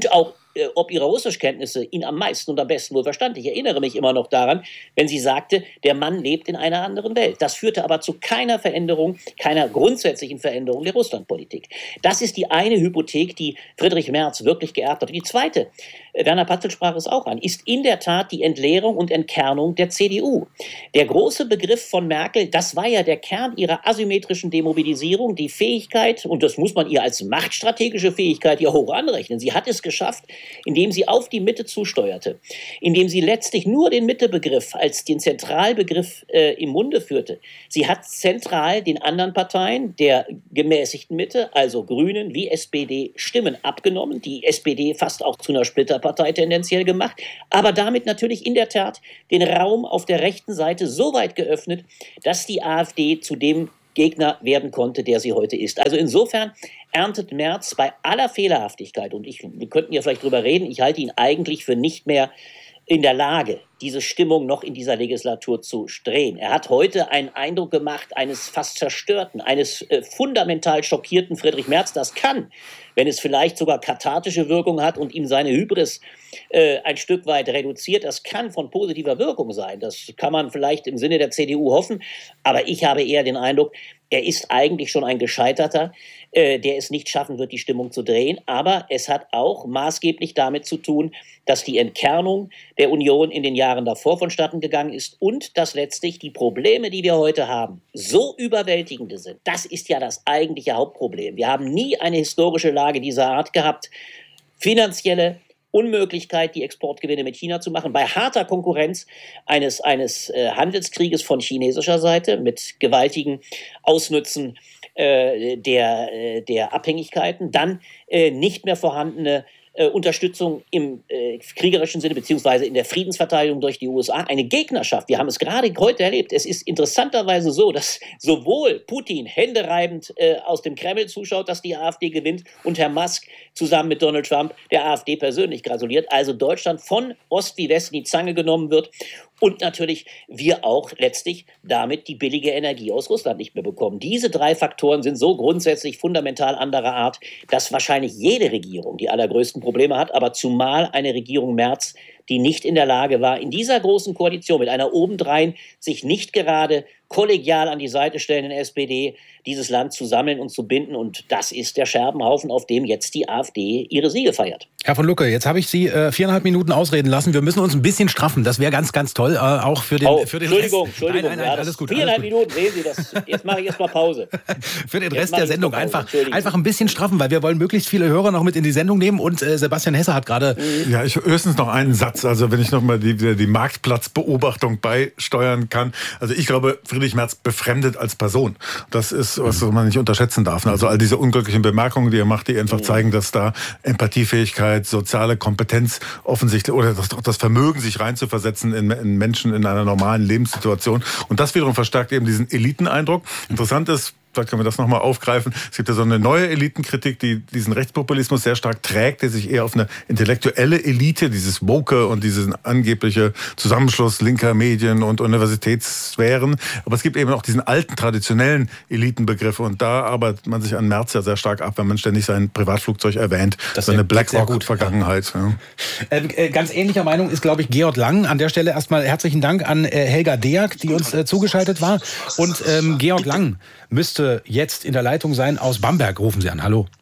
äh, ob ihre Russischkenntnisse ihn am meisten und am besten wohl verstand. Ich erinnere mich immer noch daran, wenn sie sagte, der Mann lebt in einer anderen Welt. Das führte aber zu keiner Veränderung, keiner grundsätzlichen Veränderung der Russlandpolitik. Das ist die eine Hypothek, die Friedrich Merz wirklich geerbt hat. Und die zweite, Werner Patzel sprach es auch an, ist in der Tat die Entleerung und Entkernung der C D U. Der große Begriff von Merkel, das war ja der Kern ihrer asymmetrischen Demobilisierung, die Fähigkeit, und das muss man ihr als machtstrategische Fähigkeit ja hoch anrechnen. Sie hat es geschafft, indem sie auf die Mitte zusteuerte, indem sie letztlich nur den Mittebegriff als den Zentralbegriff äh, im Munde führte. Sie hat zentral den anderen Parteien der gemäßigten Mitte, also Grünen wie S P D, Stimmen abgenommen, die S P D fast auch zu einer Splitterpartei tendenziell gemacht, aber damit natürlich in der Tat den Raum auf der rechten Seite so weit geöffnet, dass die AfD zu dem Gegner werden konnte, der sie heute ist. Also insofern erntet Merz bei aller Fehlerhaftigkeit, und ich, wir könnten ja vielleicht drüber reden, ich halte ihn eigentlich für nicht mehr in der Lage, diese Stimmung noch in dieser Legislatur zu drehen. Er hat heute einen Eindruck gemacht eines fast zerstörten, eines äh, fundamental schockierten Friedrich Merz. Das kann, wenn es vielleicht sogar kathartische Wirkung hat und ihm seine Hybris äh, ein Stück weit reduziert, das kann von positiver Wirkung sein. Das kann man vielleicht im Sinne der C D U hoffen. Aber ich habe eher den Eindruck, er ist eigentlich schon ein Gescheiterter, äh, der es nicht schaffen wird, die Stimmung zu drehen. Aber es hat auch maßgeblich damit zu tun, dass die Entkernung der Union in den Jahren davor vonstatten gegangen ist und dass letztlich die Probleme, die wir heute haben, so überwältigende sind. Das ist ja das eigentliche Hauptproblem. Wir haben nie eine historische Lage dieser Art gehabt. Finanzielle Unmöglichkeit, die Exportgewinne mit China zu machen, bei harter Konkurrenz eines, eines äh, Handelskrieges von chinesischer Seite mit gewaltigen Ausnützen äh, der, äh, der Abhängigkeiten, dann äh, nicht mehr vorhandene Äh, Unterstützung im äh, kriegerischen Sinne beziehungsweise in der Friedensverteidigung durch die U S A, eine Gegnerschaft. Wir haben es gerade heute erlebt. Es ist interessanterweise so, dass sowohl Putin händereibend äh, aus dem Kreml zuschaut, dass die AfD gewinnt, und Herr Musk zusammen mit Donald Trump der AfD persönlich gratuliert. Also Deutschland von Ost wie West in die Zange genommen wird. Und natürlich wir auch letztlich damit die billige Energie aus Russland nicht mehr bekommen. Diese drei Faktoren sind so grundsätzlich fundamental anderer Art, dass wahrscheinlich jede Regierung die allergrößten Probleme hat, aber zumal eine Regierung Merz, die nicht in der Lage war, in dieser großen Koalition mit einer obendrein sich nicht gerade kollegial an die Seite stellenden S P D dieses Land zu sammeln und zu binden. Und das ist der Scherbenhaufen, auf dem jetzt die AfD ihre Siege feiert.
Herr von Lucke, jetzt habe ich Sie äh, viereinhalb Minuten ausreden lassen. Wir müssen uns ein bisschen straffen. Das wäre ganz, ganz toll, äh, auch für den,
oh,
für den
Entschuldigung,
Rest.
Entschuldigung.
Nein, nein, nein,
ja,
alles gut.
Viereinhalb
alles gut.
Minuten, sehen Sie das. Jetzt mache ich erstmal Pause.
Für den
Jetzt
Rest der Sendung
Pause,
einfach, einfach ein bisschen straffen, weil wir wollen möglichst viele Hörer noch mit in die Sendung nehmen. Und äh, Sebastian Hesse hat gerade...
Mhm. Ja, ich höchstens noch einen Satz. Also wenn ich noch mal die, die Marktplatzbeobachtung beisteuern kann. Also ich glaube, Friedrich Merz befremdet als Person. Das ist, was man nicht unterschätzen darf. Also all diese unglücklichen Bemerkungen, die er macht, die einfach zeigen, dass da Empathiefähigkeit, soziale Kompetenz offensichtlich oder das, das Vermögen, sich reinzuversetzen in, in Menschen in einer normalen Lebenssituation. Und das wiederum verstärkt eben diesen Eliteneindruck. Interessant ist, vielleicht können wir das nochmal aufgreifen. Es gibt ja so eine neue Elitenkritik, die diesen Rechtspopulismus sehr stark trägt, der sich eher auf eine intellektuelle Elite, dieses Woke und diesen angebliche Zusammenschluss linker Medien und Universitätssphären. Aber es gibt eben auch diesen alten, traditionellen Elitenbegriff. Und da arbeitet man sich an Merz ja sehr stark ab, wenn man ständig sein Privatflugzeug erwähnt. Das seine BlackRock-Vergangenheit. Ja.
Äh, ganz ähnlicher Meinung ist, glaube ich, Georg Lang. An der Stelle erstmal herzlichen Dank an äh, Helga Deak, die uns äh, zugeschaltet war. Und ähm, Georg Lang müsste jetzt in der Leitung sein aus Bamberg. Rufen Sie an. Hallo.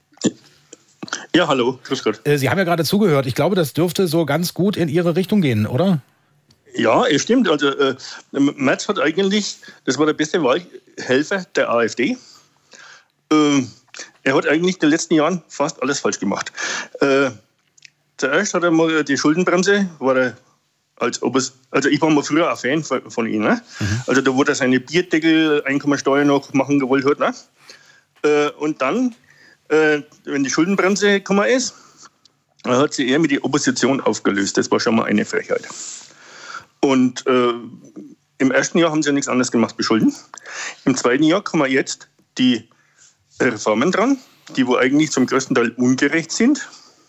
Ja, hallo. Grüß Gott.
Sie haben ja gerade zugehört. Ich glaube, das dürfte so ganz gut in Ihre Richtung gehen, oder?
Ja, es stimmt. Also äh, Merz hat eigentlich, das war der beste Wahlhelfer der AfD. Äh, er hat eigentlich in den letzten Jahren fast alles falsch gemacht. Äh, zuerst hat er mal die Schuldenbremse, war er Als ob es, also ich war mal früher ein Fan von, von ihm. Ne? Mhm. Also da, wo er seine Bierdeckel, Einkommensteuer noch machen gewollt hat. Ne? Äh, und dann, äh, wenn die Schuldenbremse gekommen ist, hat sie eher mit der Opposition aufgelöst. Das war schon mal eine Frechheit. Und äh, im ersten Jahr haben sie ja nichts anderes gemacht wie Schulden. Im zweiten Jahr kommen jetzt die Reformen dran, die wo eigentlich zum größten Teil ungerecht sind.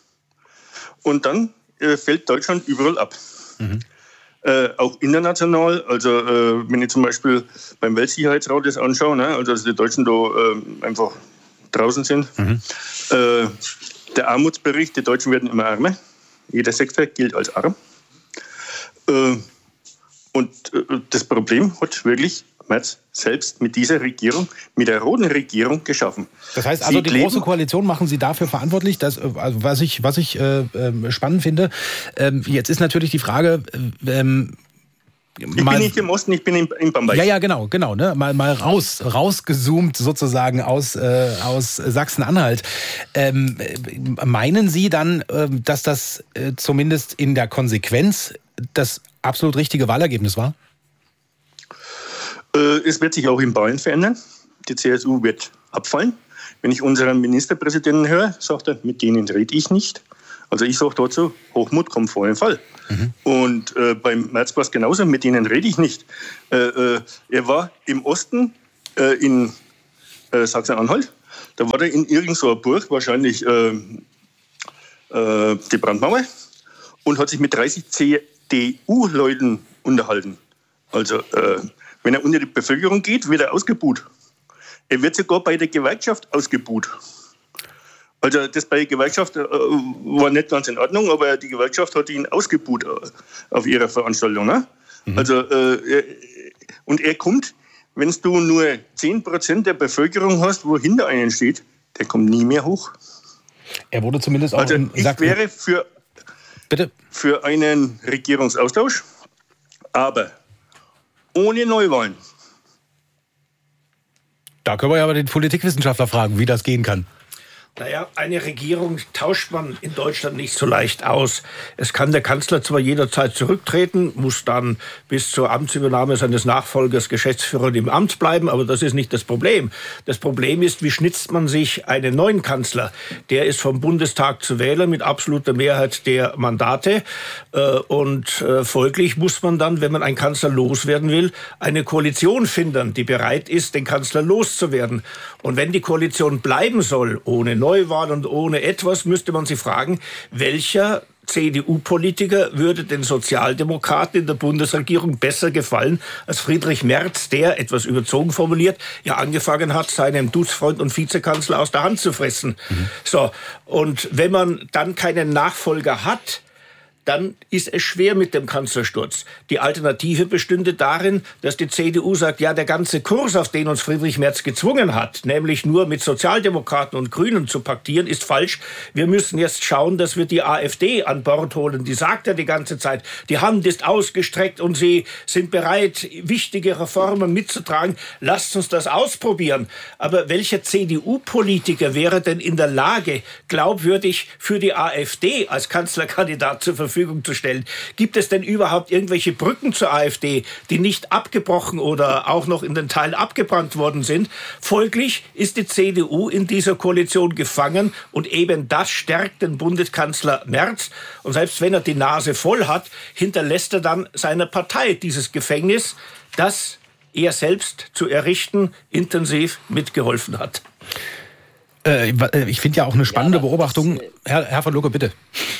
Und dann äh, fällt Deutschland überall ab. Mhm. Äh, auch international, also äh, wenn ich zum Beispiel beim Weltsicherheitsrat das anschaue, ne, also dass die Deutschen da äh, einfach draußen sind. Mhm. Äh, der Armutsbericht, die Deutschen werden immer ärmer. Jeder Sechste gilt als arm. Äh, und äh, das Problem hat wirklich Merz selbst mit dieser Regierung, mit der roten Regierung geschaffen.
Das heißt also,
Sie
die
leben,
Große Koalition machen Sie dafür verantwortlich, dass, also was ich, was ich äh, äh, spannend finde. Ähm, jetzt ist natürlich die Frage, ähm,
ich bin nicht im Osten, ich bin in, in Bamberg.
Ja, ja, genau, genau. Ne? Mal, mal raus, rausgezoomt sozusagen aus, äh, aus Sachsen-Anhalt. Ähm, meinen Sie dann, äh, dass das äh, zumindest in der Konsequenz das absolut richtige Wahlergebnis war?
Äh, es wird sich auch in Bayern verändern. Die C S U wird abfallen. Wenn ich unseren Ministerpräsidenten höre, sagt er, mit denen rede ich nicht. Also ich sage dazu, Hochmut kommt vor den Fall. Mhm. Und äh, beim Merz war es genauso, mit denen rede ich nicht. Äh, äh, er war im Osten äh, in äh, Sachsen-Anhalt. Da war er in irgendeiner Burg, wahrscheinlich äh, äh, die Brandmauer, und hat sich mit dreißig C D U-Leuten unterhalten. Also äh, wenn er unter die Bevölkerung geht, wird er ausgebuht. Er wird sogar bei der Gewerkschaft ausgebuht. Also das bei der Gewerkschaft äh, war nicht ganz in Ordnung, aber die Gewerkschaft hat ihn ausgebuht äh, auf ihrer Veranstaltung. Ne? Mhm. Also, äh, und er kommt, wenn du nur zehn Prozent der Bevölkerung hast, wo hinter einen steht, der kommt nie mehr hoch.
Er wurde zumindest auch...
Also
in
ich
Sachsen
wäre für,
Bitte?
für einen Regierungsaustausch, aber ohne Neuwahlen.
Da können wir ja aber den Politikwissenschaftler fragen, wie das gehen kann.
Naja, eine Regierung tauscht man in Deutschland nicht so leicht aus. Es kann der Kanzler zwar jederzeit zurücktreten, muss dann bis zur Amtsübernahme seines Nachfolgers Geschäftsführer im Amt bleiben, aber das ist nicht das Problem. Das Problem ist, wie schnitzt man sich einen neuen Kanzler? Der ist vom Bundestag zu wählen mit absoluter Mehrheit der Mandate. Und folglich muss man dann, wenn man einen Kanzler loswerden will, eine Koalition finden, die bereit ist, den Kanzler loszuwerden. Und wenn die Koalition bleiben soll, ohne Neuwahl und ohne etwas, müsste man sich fragen, welcher C D U-Politiker würde den Sozialdemokraten in der Bundesregierung besser gefallen als Friedrich Merz, der, etwas überzogen formuliert, ja angefangen hat, seinem Duzfreund und Vizekanzler aus der Hand zu fressen. Mhm. So, und wenn man dann keinen Nachfolger hat, dann ist es schwer mit dem Kanzlersturz. Die Alternative bestünde darin, dass die C D U sagt, ja, der ganze Kurs, auf den uns Friedrich Merz gezwungen hat, nämlich nur mit Sozialdemokraten und Grünen zu paktieren, ist falsch. Wir müssen jetzt schauen, dass wir die AfD an Bord holen. Die sagt ja die ganze Zeit, die Hand ist ausgestreckt und sie sind bereit, wichtige Reformen mitzutragen. Lasst uns das ausprobieren. Aber welcher C D U-Politiker wäre denn in der Lage, glaubwürdig für die AfD als Kanzlerkandidat zur Verfügung zu stellen? Gibt es denn überhaupt irgendwelche Brücken zur AfD, die nicht abgebrochen oder auch noch in den Teilen abgebrannt worden sind? Folglich ist die C D U in dieser Koalition gefangen und eben das stärkt den Bundeskanzler Merz. Und selbst wenn er die Nase voll hat, hinterlässt er dann seiner Partei dieses Gefängnis, das er selbst zu errichten intensiv mitgeholfen hat.
Äh, ich finde ja auch eine spannende ja, Beobachtung. Das, äh, Herr, Herr von Lucke, bitte.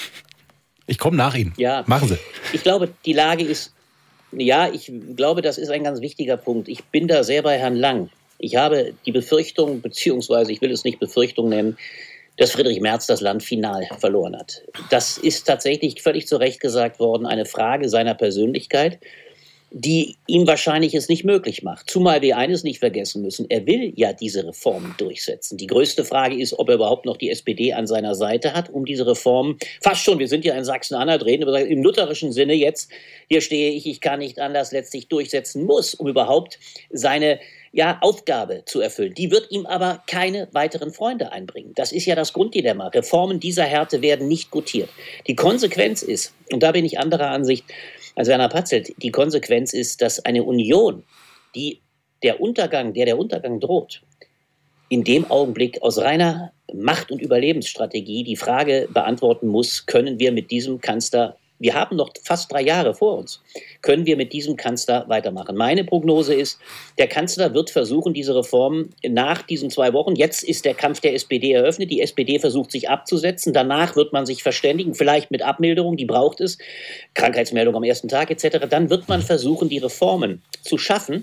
Ich komme nach Ihnen. Ja, machen Sie.
Ich glaube, die Lage ist, ja, ich glaube, das ist ein ganz wichtiger Punkt. Ich bin da sehr bei Herrn Lang. Ich habe die Befürchtung, beziehungsweise ich will es nicht Befürchtung nennen, dass Friedrich Merz das Land final verloren hat. Das ist tatsächlich völlig zu Recht gesagt worden, eine Frage seiner Persönlichkeit, die ihm wahrscheinlich es nicht möglich macht. Zumal wir eines nicht vergessen müssen, er will ja diese Reformen durchsetzen. Die größte Frage ist, ob er überhaupt noch die S P D an seiner Seite hat, um diese Reformen, fast schon, wir sind ja in Sachsen-Anhalt, reden aber im lutherischen Sinne jetzt, hier stehe ich, ich kann nicht anders, letztlich durchsetzen muss, um überhaupt seine ja, Aufgabe zu erfüllen. Die wird ihm aber keine weiteren Freunde einbringen. Das ist ja das Grunddilemma. Reformen dieser Härte werden nicht gutiert. Die Konsequenz ist, und da bin ich anderer Ansicht als Werner Patzelt, die Konsequenz ist, dass eine Union, die der Untergang, der der Untergang droht, in dem Augenblick aus reiner Macht- und Überlebensstrategie die Frage beantworten muss, können wir mit diesem Kanzler, wir haben noch fast drei Jahre vor uns, können wir mit diesem Kanzler weitermachen? Meine Prognose ist, der Kanzler wird versuchen, diese Reformen nach diesen zwei Wochen, jetzt ist der Kampf der S P D eröffnet, die S P D versucht sich abzusetzen, danach wird man sich verständigen, vielleicht mit Abmilderung, die braucht es, Krankheitsmeldung am ersten Tag et cetera. Dann wird man versuchen, die Reformen zu schaffen,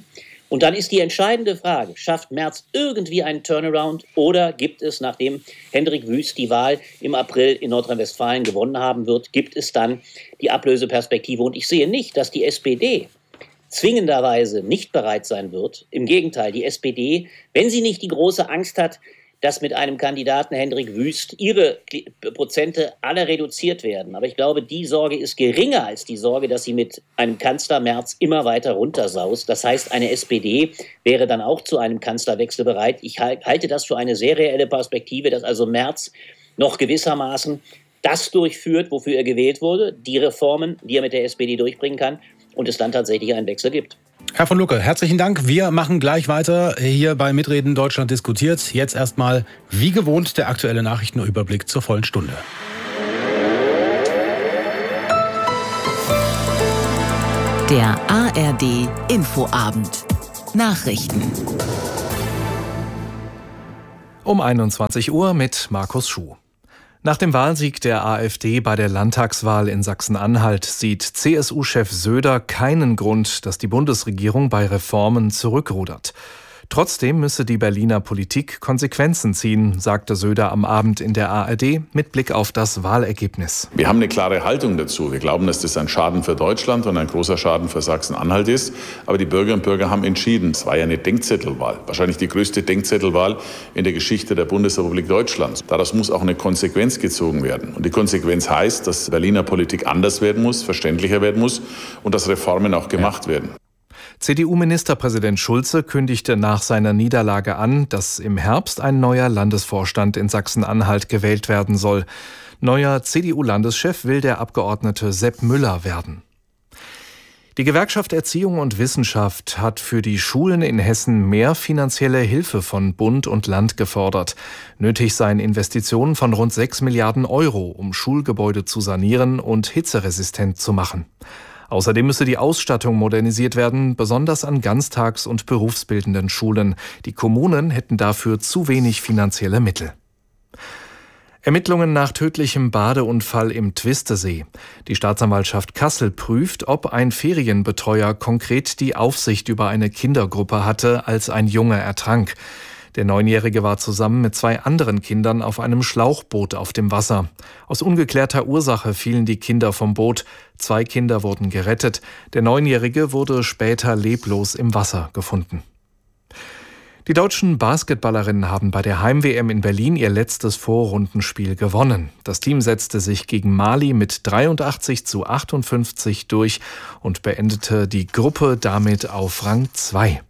Und dann ist die entscheidende Frage, schafft Merz irgendwie einen Turnaround oder gibt es, nachdem Hendrik Wüst die Wahl im April in Nordrhein-Westfalen gewonnen haben wird, gibt es dann die Ablöseperspektive? Und ich sehe nicht, dass die S P D zwingenderweise nicht bereit sein wird. Im Gegenteil, die S P D, wenn sie nicht die große Angst hat, dass mit einem Kandidaten Hendrik Wüst ihre Prozente alle reduziert werden. Aber ich glaube, die Sorge ist geringer als die Sorge, dass sie mit einem Kanzler Merz immer weiter runtersaust. Das heißt, eine S P D wäre dann auch zu einem Kanzlerwechsel bereit. Ich halte das für eine sehr reelle Perspektive, dass also Merz noch gewissermaßen das durchführt, wofür er gewählt wurde, die Reformen, die er mit der S P D durchbringen kann, und es dann tatsächlich einen Wechsel gibt.
Herr von Lucke, herzlichen Dank. Wir machen gleich weiter hier bei Mitreden Deutschland diskutiert. Jetzt erstmal, wie gewohnt, der aktuelle Nachrichtenüberblick zur vollen Stunde.
Der A R D Infoabend. Nachrichten.
Um einundzwanzig Uhr mit Markus Schuh. Nach dem Wahlsieg der AfD bei der Landtagswahl in Sachsen-Anhalt sieht C S U-Chef Söder keinen Grund, dass die Bundesregierung bei Reformen zurückrudert. Trotzdem müsse die Berliner Politik Konsequenzen ziehen, sagte Söder am Abend in der A R D mit Blick auf das Wahlergebnis.
Wir haben eine klare Haltung dazu. Wir glauben, dass das ein Schaden für Deutschland und ein großer Schaden für Sachsen-Anhalt ist. Aber die Bürgerinnen und Bürger haben entschieden. Es war ja eine Denkzettelwahl, wahrscheinlich die größte Denkzettelwahl in der Geschichte der Bundesrepublik Deutschland. Daraus muss auch eine Konsequenz gezogen werden. Und die Konsequenz heißt, dass Berliner Politik anders werden muss, verständlicher werden muss und dass Reformen auch gemacht ja. werden.
C D U-Ministerpräsident Schulze kündigte nach seiner Niederlage an, dass im Herbst ein neuer Landesvorstand in Sachsen-Anhalt gewählt werden soll. Neuer C D U-Landeschef will der Abgeordnete Sepp Müller werden. Die Gewerkschaft Erziehung und Wissenschaft hat für die Schulen in Hessen mehr finanzielle Hilfe von Bund und Land gefordert. Nötig seien Investitionen von rund sechs Milliarden Euro, um Schulgebäude zu sanieren und hitzeresistent zu machen. Außerdem müsse die Ausstattung modernisiert werden, besonders an ganztags- und berufsbildenden Schulen. Die Kommunen hätten dafür zu wenig finanzielle Mittel. Ermittlungen nach tödlichem Badeunfall im Twistesee. Die Staatsanwaltschaft Kassel prüft, ob ein Ferienbetreuer konkret die Aufsicht über eine Kindergruppe hatte, als ein Junge ertrank. Der Neunjährige war zusammen mit zwei anderen Kindern auf einem Schlauchboot auf dem Wasser. Aus ungeklärter Ursache fielen die Kinder vom Boot. Zwei Kinder wurden gerettet. Der Neunjährige wurde später leblos im Wasser gefunden. Die deutschen Basketballerinnen haben bei der Heim-W M in Berlin ihr letztes Vorrundenspiel gewonnen. Das Team setzte sich gegen Mali mit dreiundachtzig zu achtundfünfzig durch und beendete die Gruppe damit auf Rang zwei.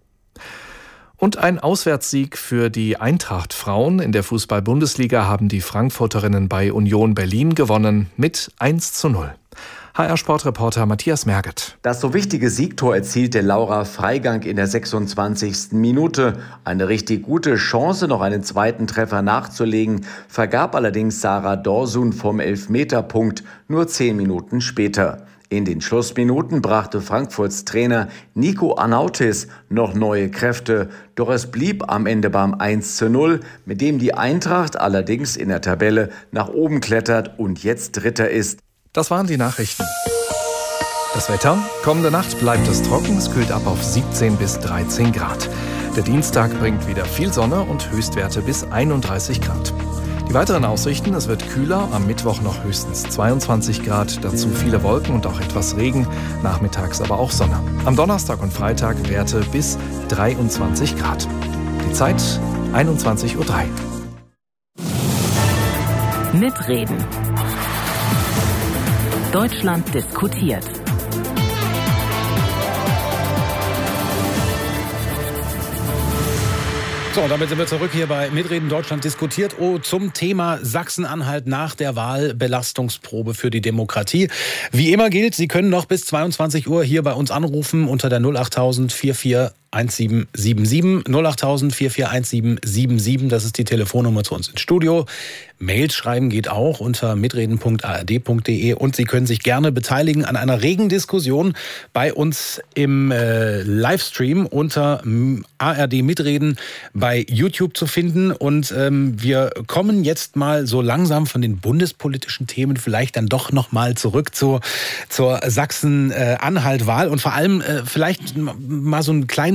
Und ein Auswärtssieg für die Eintracht-Frauen. In der Fußball-Bundesliga haben die Frankfurterinnen bei Union Berlin gewonnen mit eins zu null. H R-Sportreporter Matthias Merget.
Das so wichtige Siegtor erzielte Laura Freigang in der sechsundzwanzigsten Minute. Eine richtig gute Chance, noch einen zweiten Treffer nachzulegen, vergab allerdings Sarah Dorsun vom Elfmeterpunkt nur zehn Minuten später. In den Schlussminuten brachte Frankfurts Trainer Nico Anautis noch neue Kräfte. Doch es blieb am Ende beim eins zu null, mit dem die Eintracht allerdings in der Tabelle nach oben klettert und jetzt Dritter ist.
Das waren die Nachrichten. Das Wetter? Kommende Nacht bleibt es trocken, es kühlt ab auf siebzehn bis dreizehn Grad. Der Dienstag bringt wieder viel Sonne und Höchstwerte bis einunddreißig Grad. Die weiteren Aussichten: Es wird kühler, am Mittwoch noch höchstens zweiundzwanzig Grad, dazu viele Wolken und auch etwas Regen, nachmittags aber auch Sonne. Am Donnerstag und Freitag Werte bis dreiundzwanzig Grad. Die Zeit einundzwanzig Uhr drei.
Mitreden. Deutschland diskutiert.
So, damit sind wir zurück hier bei Mitreden Deutschland diskutiert. Oh, zum Thema Sachsen-Anhalt nach der Wahl, Belastungsprobe für die Demokratie. Wie immer gilt, Sie können noch bis zweiundzwanzig Uhr hier bei uns anrufen unter der null achttausend vierundvierzig sieben sieben sieben, null achttausend vierundvierzig sieben sieben sieben. Das ist die Telefonnummer zu uns ins Studio. Mails schreiben geht auch unter mitreden punkt a r d punkt d e und Sie können sich gerne beteiligen an einer regen Diskussion bei uns im äh, Livestream unter A R D Mitreden bei YouTube zu finden. Und ähm, wir kommen jetzt mal so langsam von den bundespolitischen Themen vielleicht dann doch noch mal zurück zur, zur Sachsen-Anhalt-Wahl und vor allem äh, vielleicht mal so einen kleinen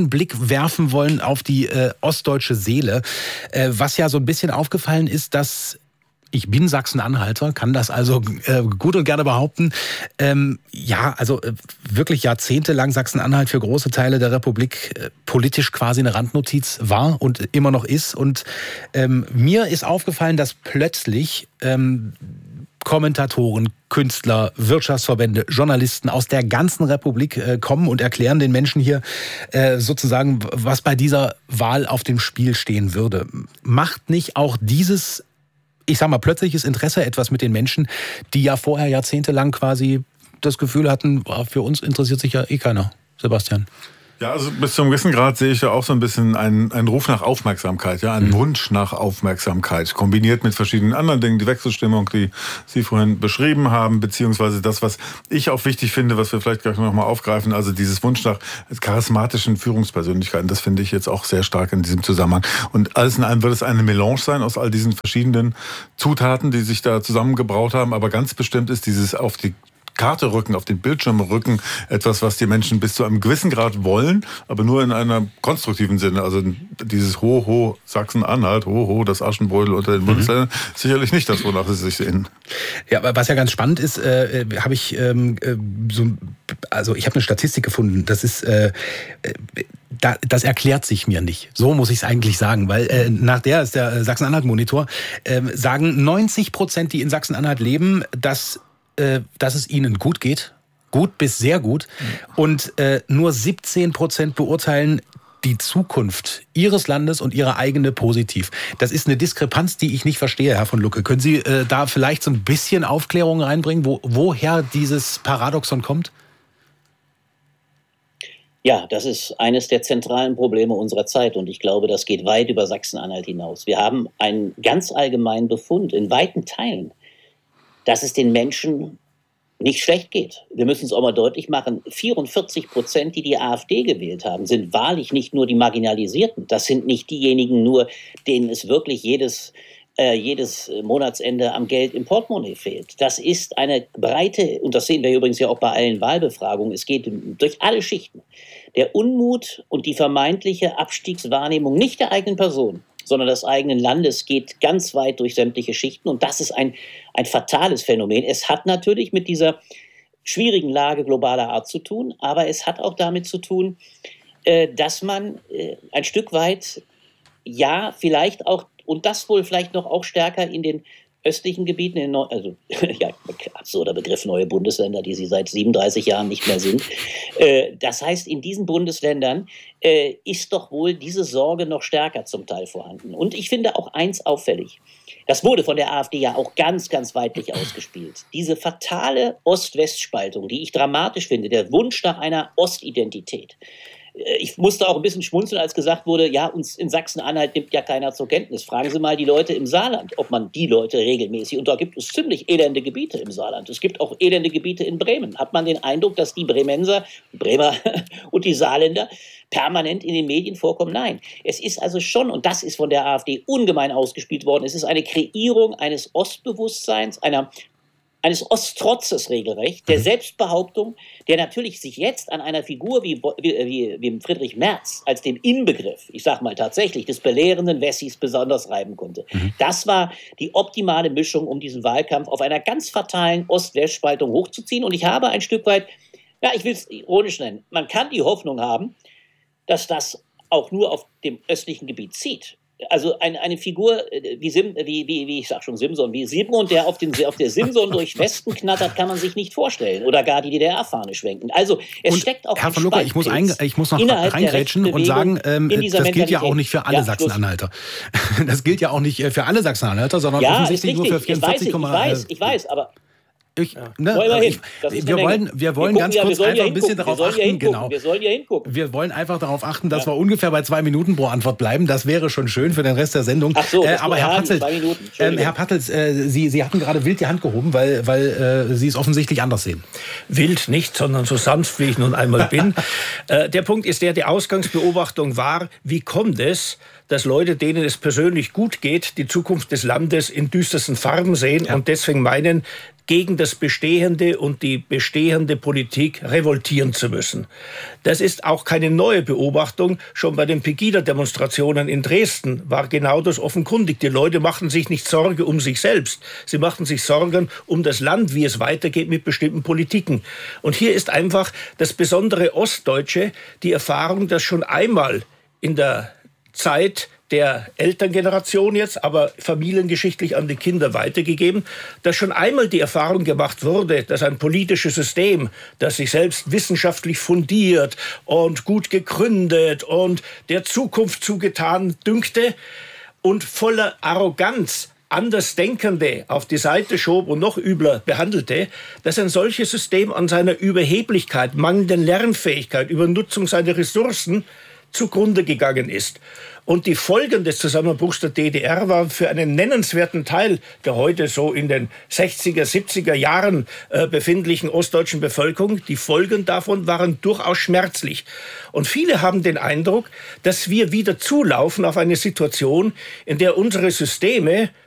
einen Blick werfen wollen auf die äh, ostdeutsche Seele. Äh, was ja so ein bisschen aufgefallen ist, dass ich bin Sachsen-Anhalter, kann das also äh, gut und gerne behaupten. Ähm, ja, also äh, wirklich jahrzehntelang Sachsen-Anhalt für große Teile der Republik äh, politisch quasi eine Randnotiz war und immer noch ist. Und ähm, mir ist aufgefallen, dass plötzlich ähm, Kommentatoren, Künstler, Wirtschaftsverbände, Journalisten aus der ganzen Republik äh, kommen und erklären den Menschen hier äh, sozusagen, was bei dieser Wahl auf dem Spiel stehen würde. Macht nicht auch dieses, ich sag mal, plötzliches Interesse etwas mit den Menschen, die ja vorher jahrzehntelang quasi das Gefühl hatten, für uns interessiert sich ja eh keiner, Sebastian?
Ja, also bis zum gewissen Grad sehe ich ja auch so ein bisschen einen, einen Ruf nach Aufmerksamkeit, ja, einen mhm. Wunsch nach Aufmerksamkeit, kombiniert mit verschiedenen anderen Dingen, die Wechselstimmung, die Sie vorhin beschrieben haben, beziehungsweise das, was ich auch wichtig finde, was wir vielleicht gleich noch mal aufgreifen, also dieses Wunsch nach charismatischen Führungspersönlichkeiten, das finde ich jetzt auch sehr stark in diesem Zusammenhang. Und alles in allem wird es eine Melange sein aus all diesen verschiedenen Zutaten, die sich da zusammengebraut haben, aber ganz bestimmt ist dieses auf die Karte rücken, auf den Bildschirm rücken, etwas, was die Menschen bis zu einem gewissen Grad wollen, aber nur in einem konstruktiven Sinne. Also dieses Ho, Ho, Sachsen-Anhalt, Ho, Ho, das Aschenbrödel unter den mhm. Bundesländern, sicherlich nicht das, wonach sie sich sehen.
Ja, aber was ja ganz spannend ist, äh, habe ich ähm, so, also ich habe eine Statistik gefunden, das ist, äh, da, das erklärt sich mir nicht. So muss ich es eigentlich sagen, weil äh, nach der ist der Sachsen-Anhalt-Monitor, äh, sagen neunzig Prozent, die in Sachsen-Anhalt leben, dass dass es ihnen gut geht, gut bis sehr gut. Und äh, nur siebzehn Prozent beurteilen die Zukunft ihres Landes und ihre eigene positiv. Das ist eine Diskrepanz, die ich nicht verstehe, Herr von Lucke. Können Sie äh, da vielleicht so ein bisschen Aufklärung reinbringen, wo, woher dieses Paradoxon kommt?
Ja, das ist eines der zentralen Probleme unserer Zeit und ich glaube, das geht weit über Sachsen-Anhalt hinaus. Wir haben einen ganz allgemeinen Befund in weiten Teilen, dass es den Menschen nicht schlecht geht. Wir müssen es auch mal deutlich machen, vierundvierzig Prozent, die die AfD gewählt haben, sind wahrlich nicht nur die Marginalisierten. Das sind nicht diejenigen nur, denen es wirklich jedes, äh, jedes Monatsende am Geld im Portemonnaie fehlt. Das ist eine breite, und das sehen wir übrigens ja auch bei allen Wahlbefragungen, es geht durch alle Schichten. Der Unmut und die vermeintliche Abstiegswahrnehmung nicht der eigenen Person, sondern des eigenen Landes geht ganz weit durch sämtliche Schichten. Und das ist ein, ein fatales Phänomen. Es hat natürlich mit dieser schwierigen Lage globaler Art zu tun, aber es hat auch damit zu tun, äh, dass man äh, ein Stück weit, ja, vielleicht auch, und das wohl vielleicht noch auch stärker in den östlichen Gebieten, in Neu- also ja, absurder Begriff neue Bundesländer, die sie seit siebenunddreißig Jahren nicht mehr sind. Äh, das heißt, in diesen Bundesländern äh, ist doch wohl diese Sorge noch stärker zum Teil vorhanden. Und ich finde auch eins auffällig. Das wurde von der AfD ja auch ganz, ganz weitlich ausgespielt. Diese fatale Ost-West-Spaltung, die ich dramatisch finde, der Wunsch nach einer Ostidentität. Ich musste auch ein bisschen schmunzeln, als gesagt wurde, ja, uns in Sachsen-Anhalt nimmt ja keiner zur Kenntnis. Fragen Sie mal die Leute im Saarland, ob man die Leute regelmäßig, und da gibt es ziemlich elende Gebiete im Saarland. Es gibt auch elende Gebiete in Bremen. Hat man den Eindruck, dass die Bremenser, Bremer und die Saarländer permanent in den Medien vorkommen? Nein. Es ist also schon, und das ist von der AfD ungemein ausgespielt worden, es ist eine Kreierung eines Ostbewusstseins, einer eines Osttrotzes regelrecht, der Selbstbehauptung, der natürlich sich jetzt an einer Figur wie, wie, wie Friedrich Merz als dem Inbegriff, ich sag mal tatsächlich, des belehrenden Wessis besonders reiben konnte. Mhm. Das war die optimale Mischung, um diesen Wahlkampf auf einer ganz fatalen Ost-West-Spaltung hochzuziehen. Und ich habe ein Stück weit, ja, ich will es ironisch nennen, man kann die Hoffnung haben, dass das auch nur auf dem östlichen Gebiet zieht. Also eine, eine Figur wie, Sim, wie, wie, wie ich sag schon Simson, wie Simon, der auf, den, auf der Simson durch Westen knattert, kann man sich nicht vorstellen. Oder gar die D D R-Fahne schwenken. Also es und steckt auch
Herr von Lucke, ich muss, ein, ich muss noch reingrätschen und sagen, ähm, das gilt ja auch nicht für alle ja, Sachsen-Anhalter. Das gilt ja auch nicht für alle Sachsen-Anhalter, sondern
ja,
offensichtlich nur für vierundvierzig Komma fünf.
Ich weiß, ich weiß, aber
Ich, ja. ne, ich, wir, wollen, wir wollen wir ganz kurz ja, einfach ja ein bisschen darauf achten. Ja genau.
Wir sollen ja hingucken.
Wir wollen einfach darauf achten, dass ja. wir ungefähr bei zwei Minuten pro Antwort bleiben. Das wäre schon schön für den Rest der Sendung.
Ach so,
äh, aber Herr Patzelt, äh, Herr Patzelt äh, Sie, Sie hatten gerade wild die Hand gehoben, weil, weil äh, Sie es offensichtlich anders sehen.
Wild nicht, sondern so sanft, wie ich nun einmal bin. äh, der Punkt ist der, die Ausgangsbeobachtung war, wie kommt es, dass Leute, denen es persönlich gut geht, die Zukunft des Landes in düstersten Farben sehen ja. und deswegen meinen, gegen das Bestehende und die bestehende Politik revoltieren zu müssen. Das ist auch keine neue Beobachtung. Schon bei den Pegida-Demonstrationen in Dresden war genau das offenkundig. Die Leute machten sich nicht Sorge um sich selbst. Sie machten sich Sorgen um das Land, wie es weitergeht mit bestimmten Politiken. Und hier ist einfach das besondere Ostdeutsche, die Erfahrung, dass schon einmal in der Zeit der Elterngeneration jetzt, aber familiengeschichtlich an die Kinder weitergegeben, dass schon einmal die Erfahrung gemacht wurde, dass ein politisches System, das sich selbst wissenschaftlich fundiert und gut gegründet und der Zukunft zugetan dünkte und voller Arroganz Andersdenkende auf die Seite schob und noch übler behandelte, dass ein solches System an seiner Überheblichkeit, mangelnden Lernfähigkeit, Übernutzung seiner Ressourcen zugrunde gegangen ist. Und die Folgen des Zusammenbruchs der D D R waren für einen nennenswerten Teil der heute so in den sechziger, siebziger Jahren äh, befindlichen ostdeutschen Bevölkerung, die Folgen davon waren durchaus schmerzlich. Und viele haben den Eindruck, dass wir wieder zulaufen auf eine Situation, in der unsere Systeme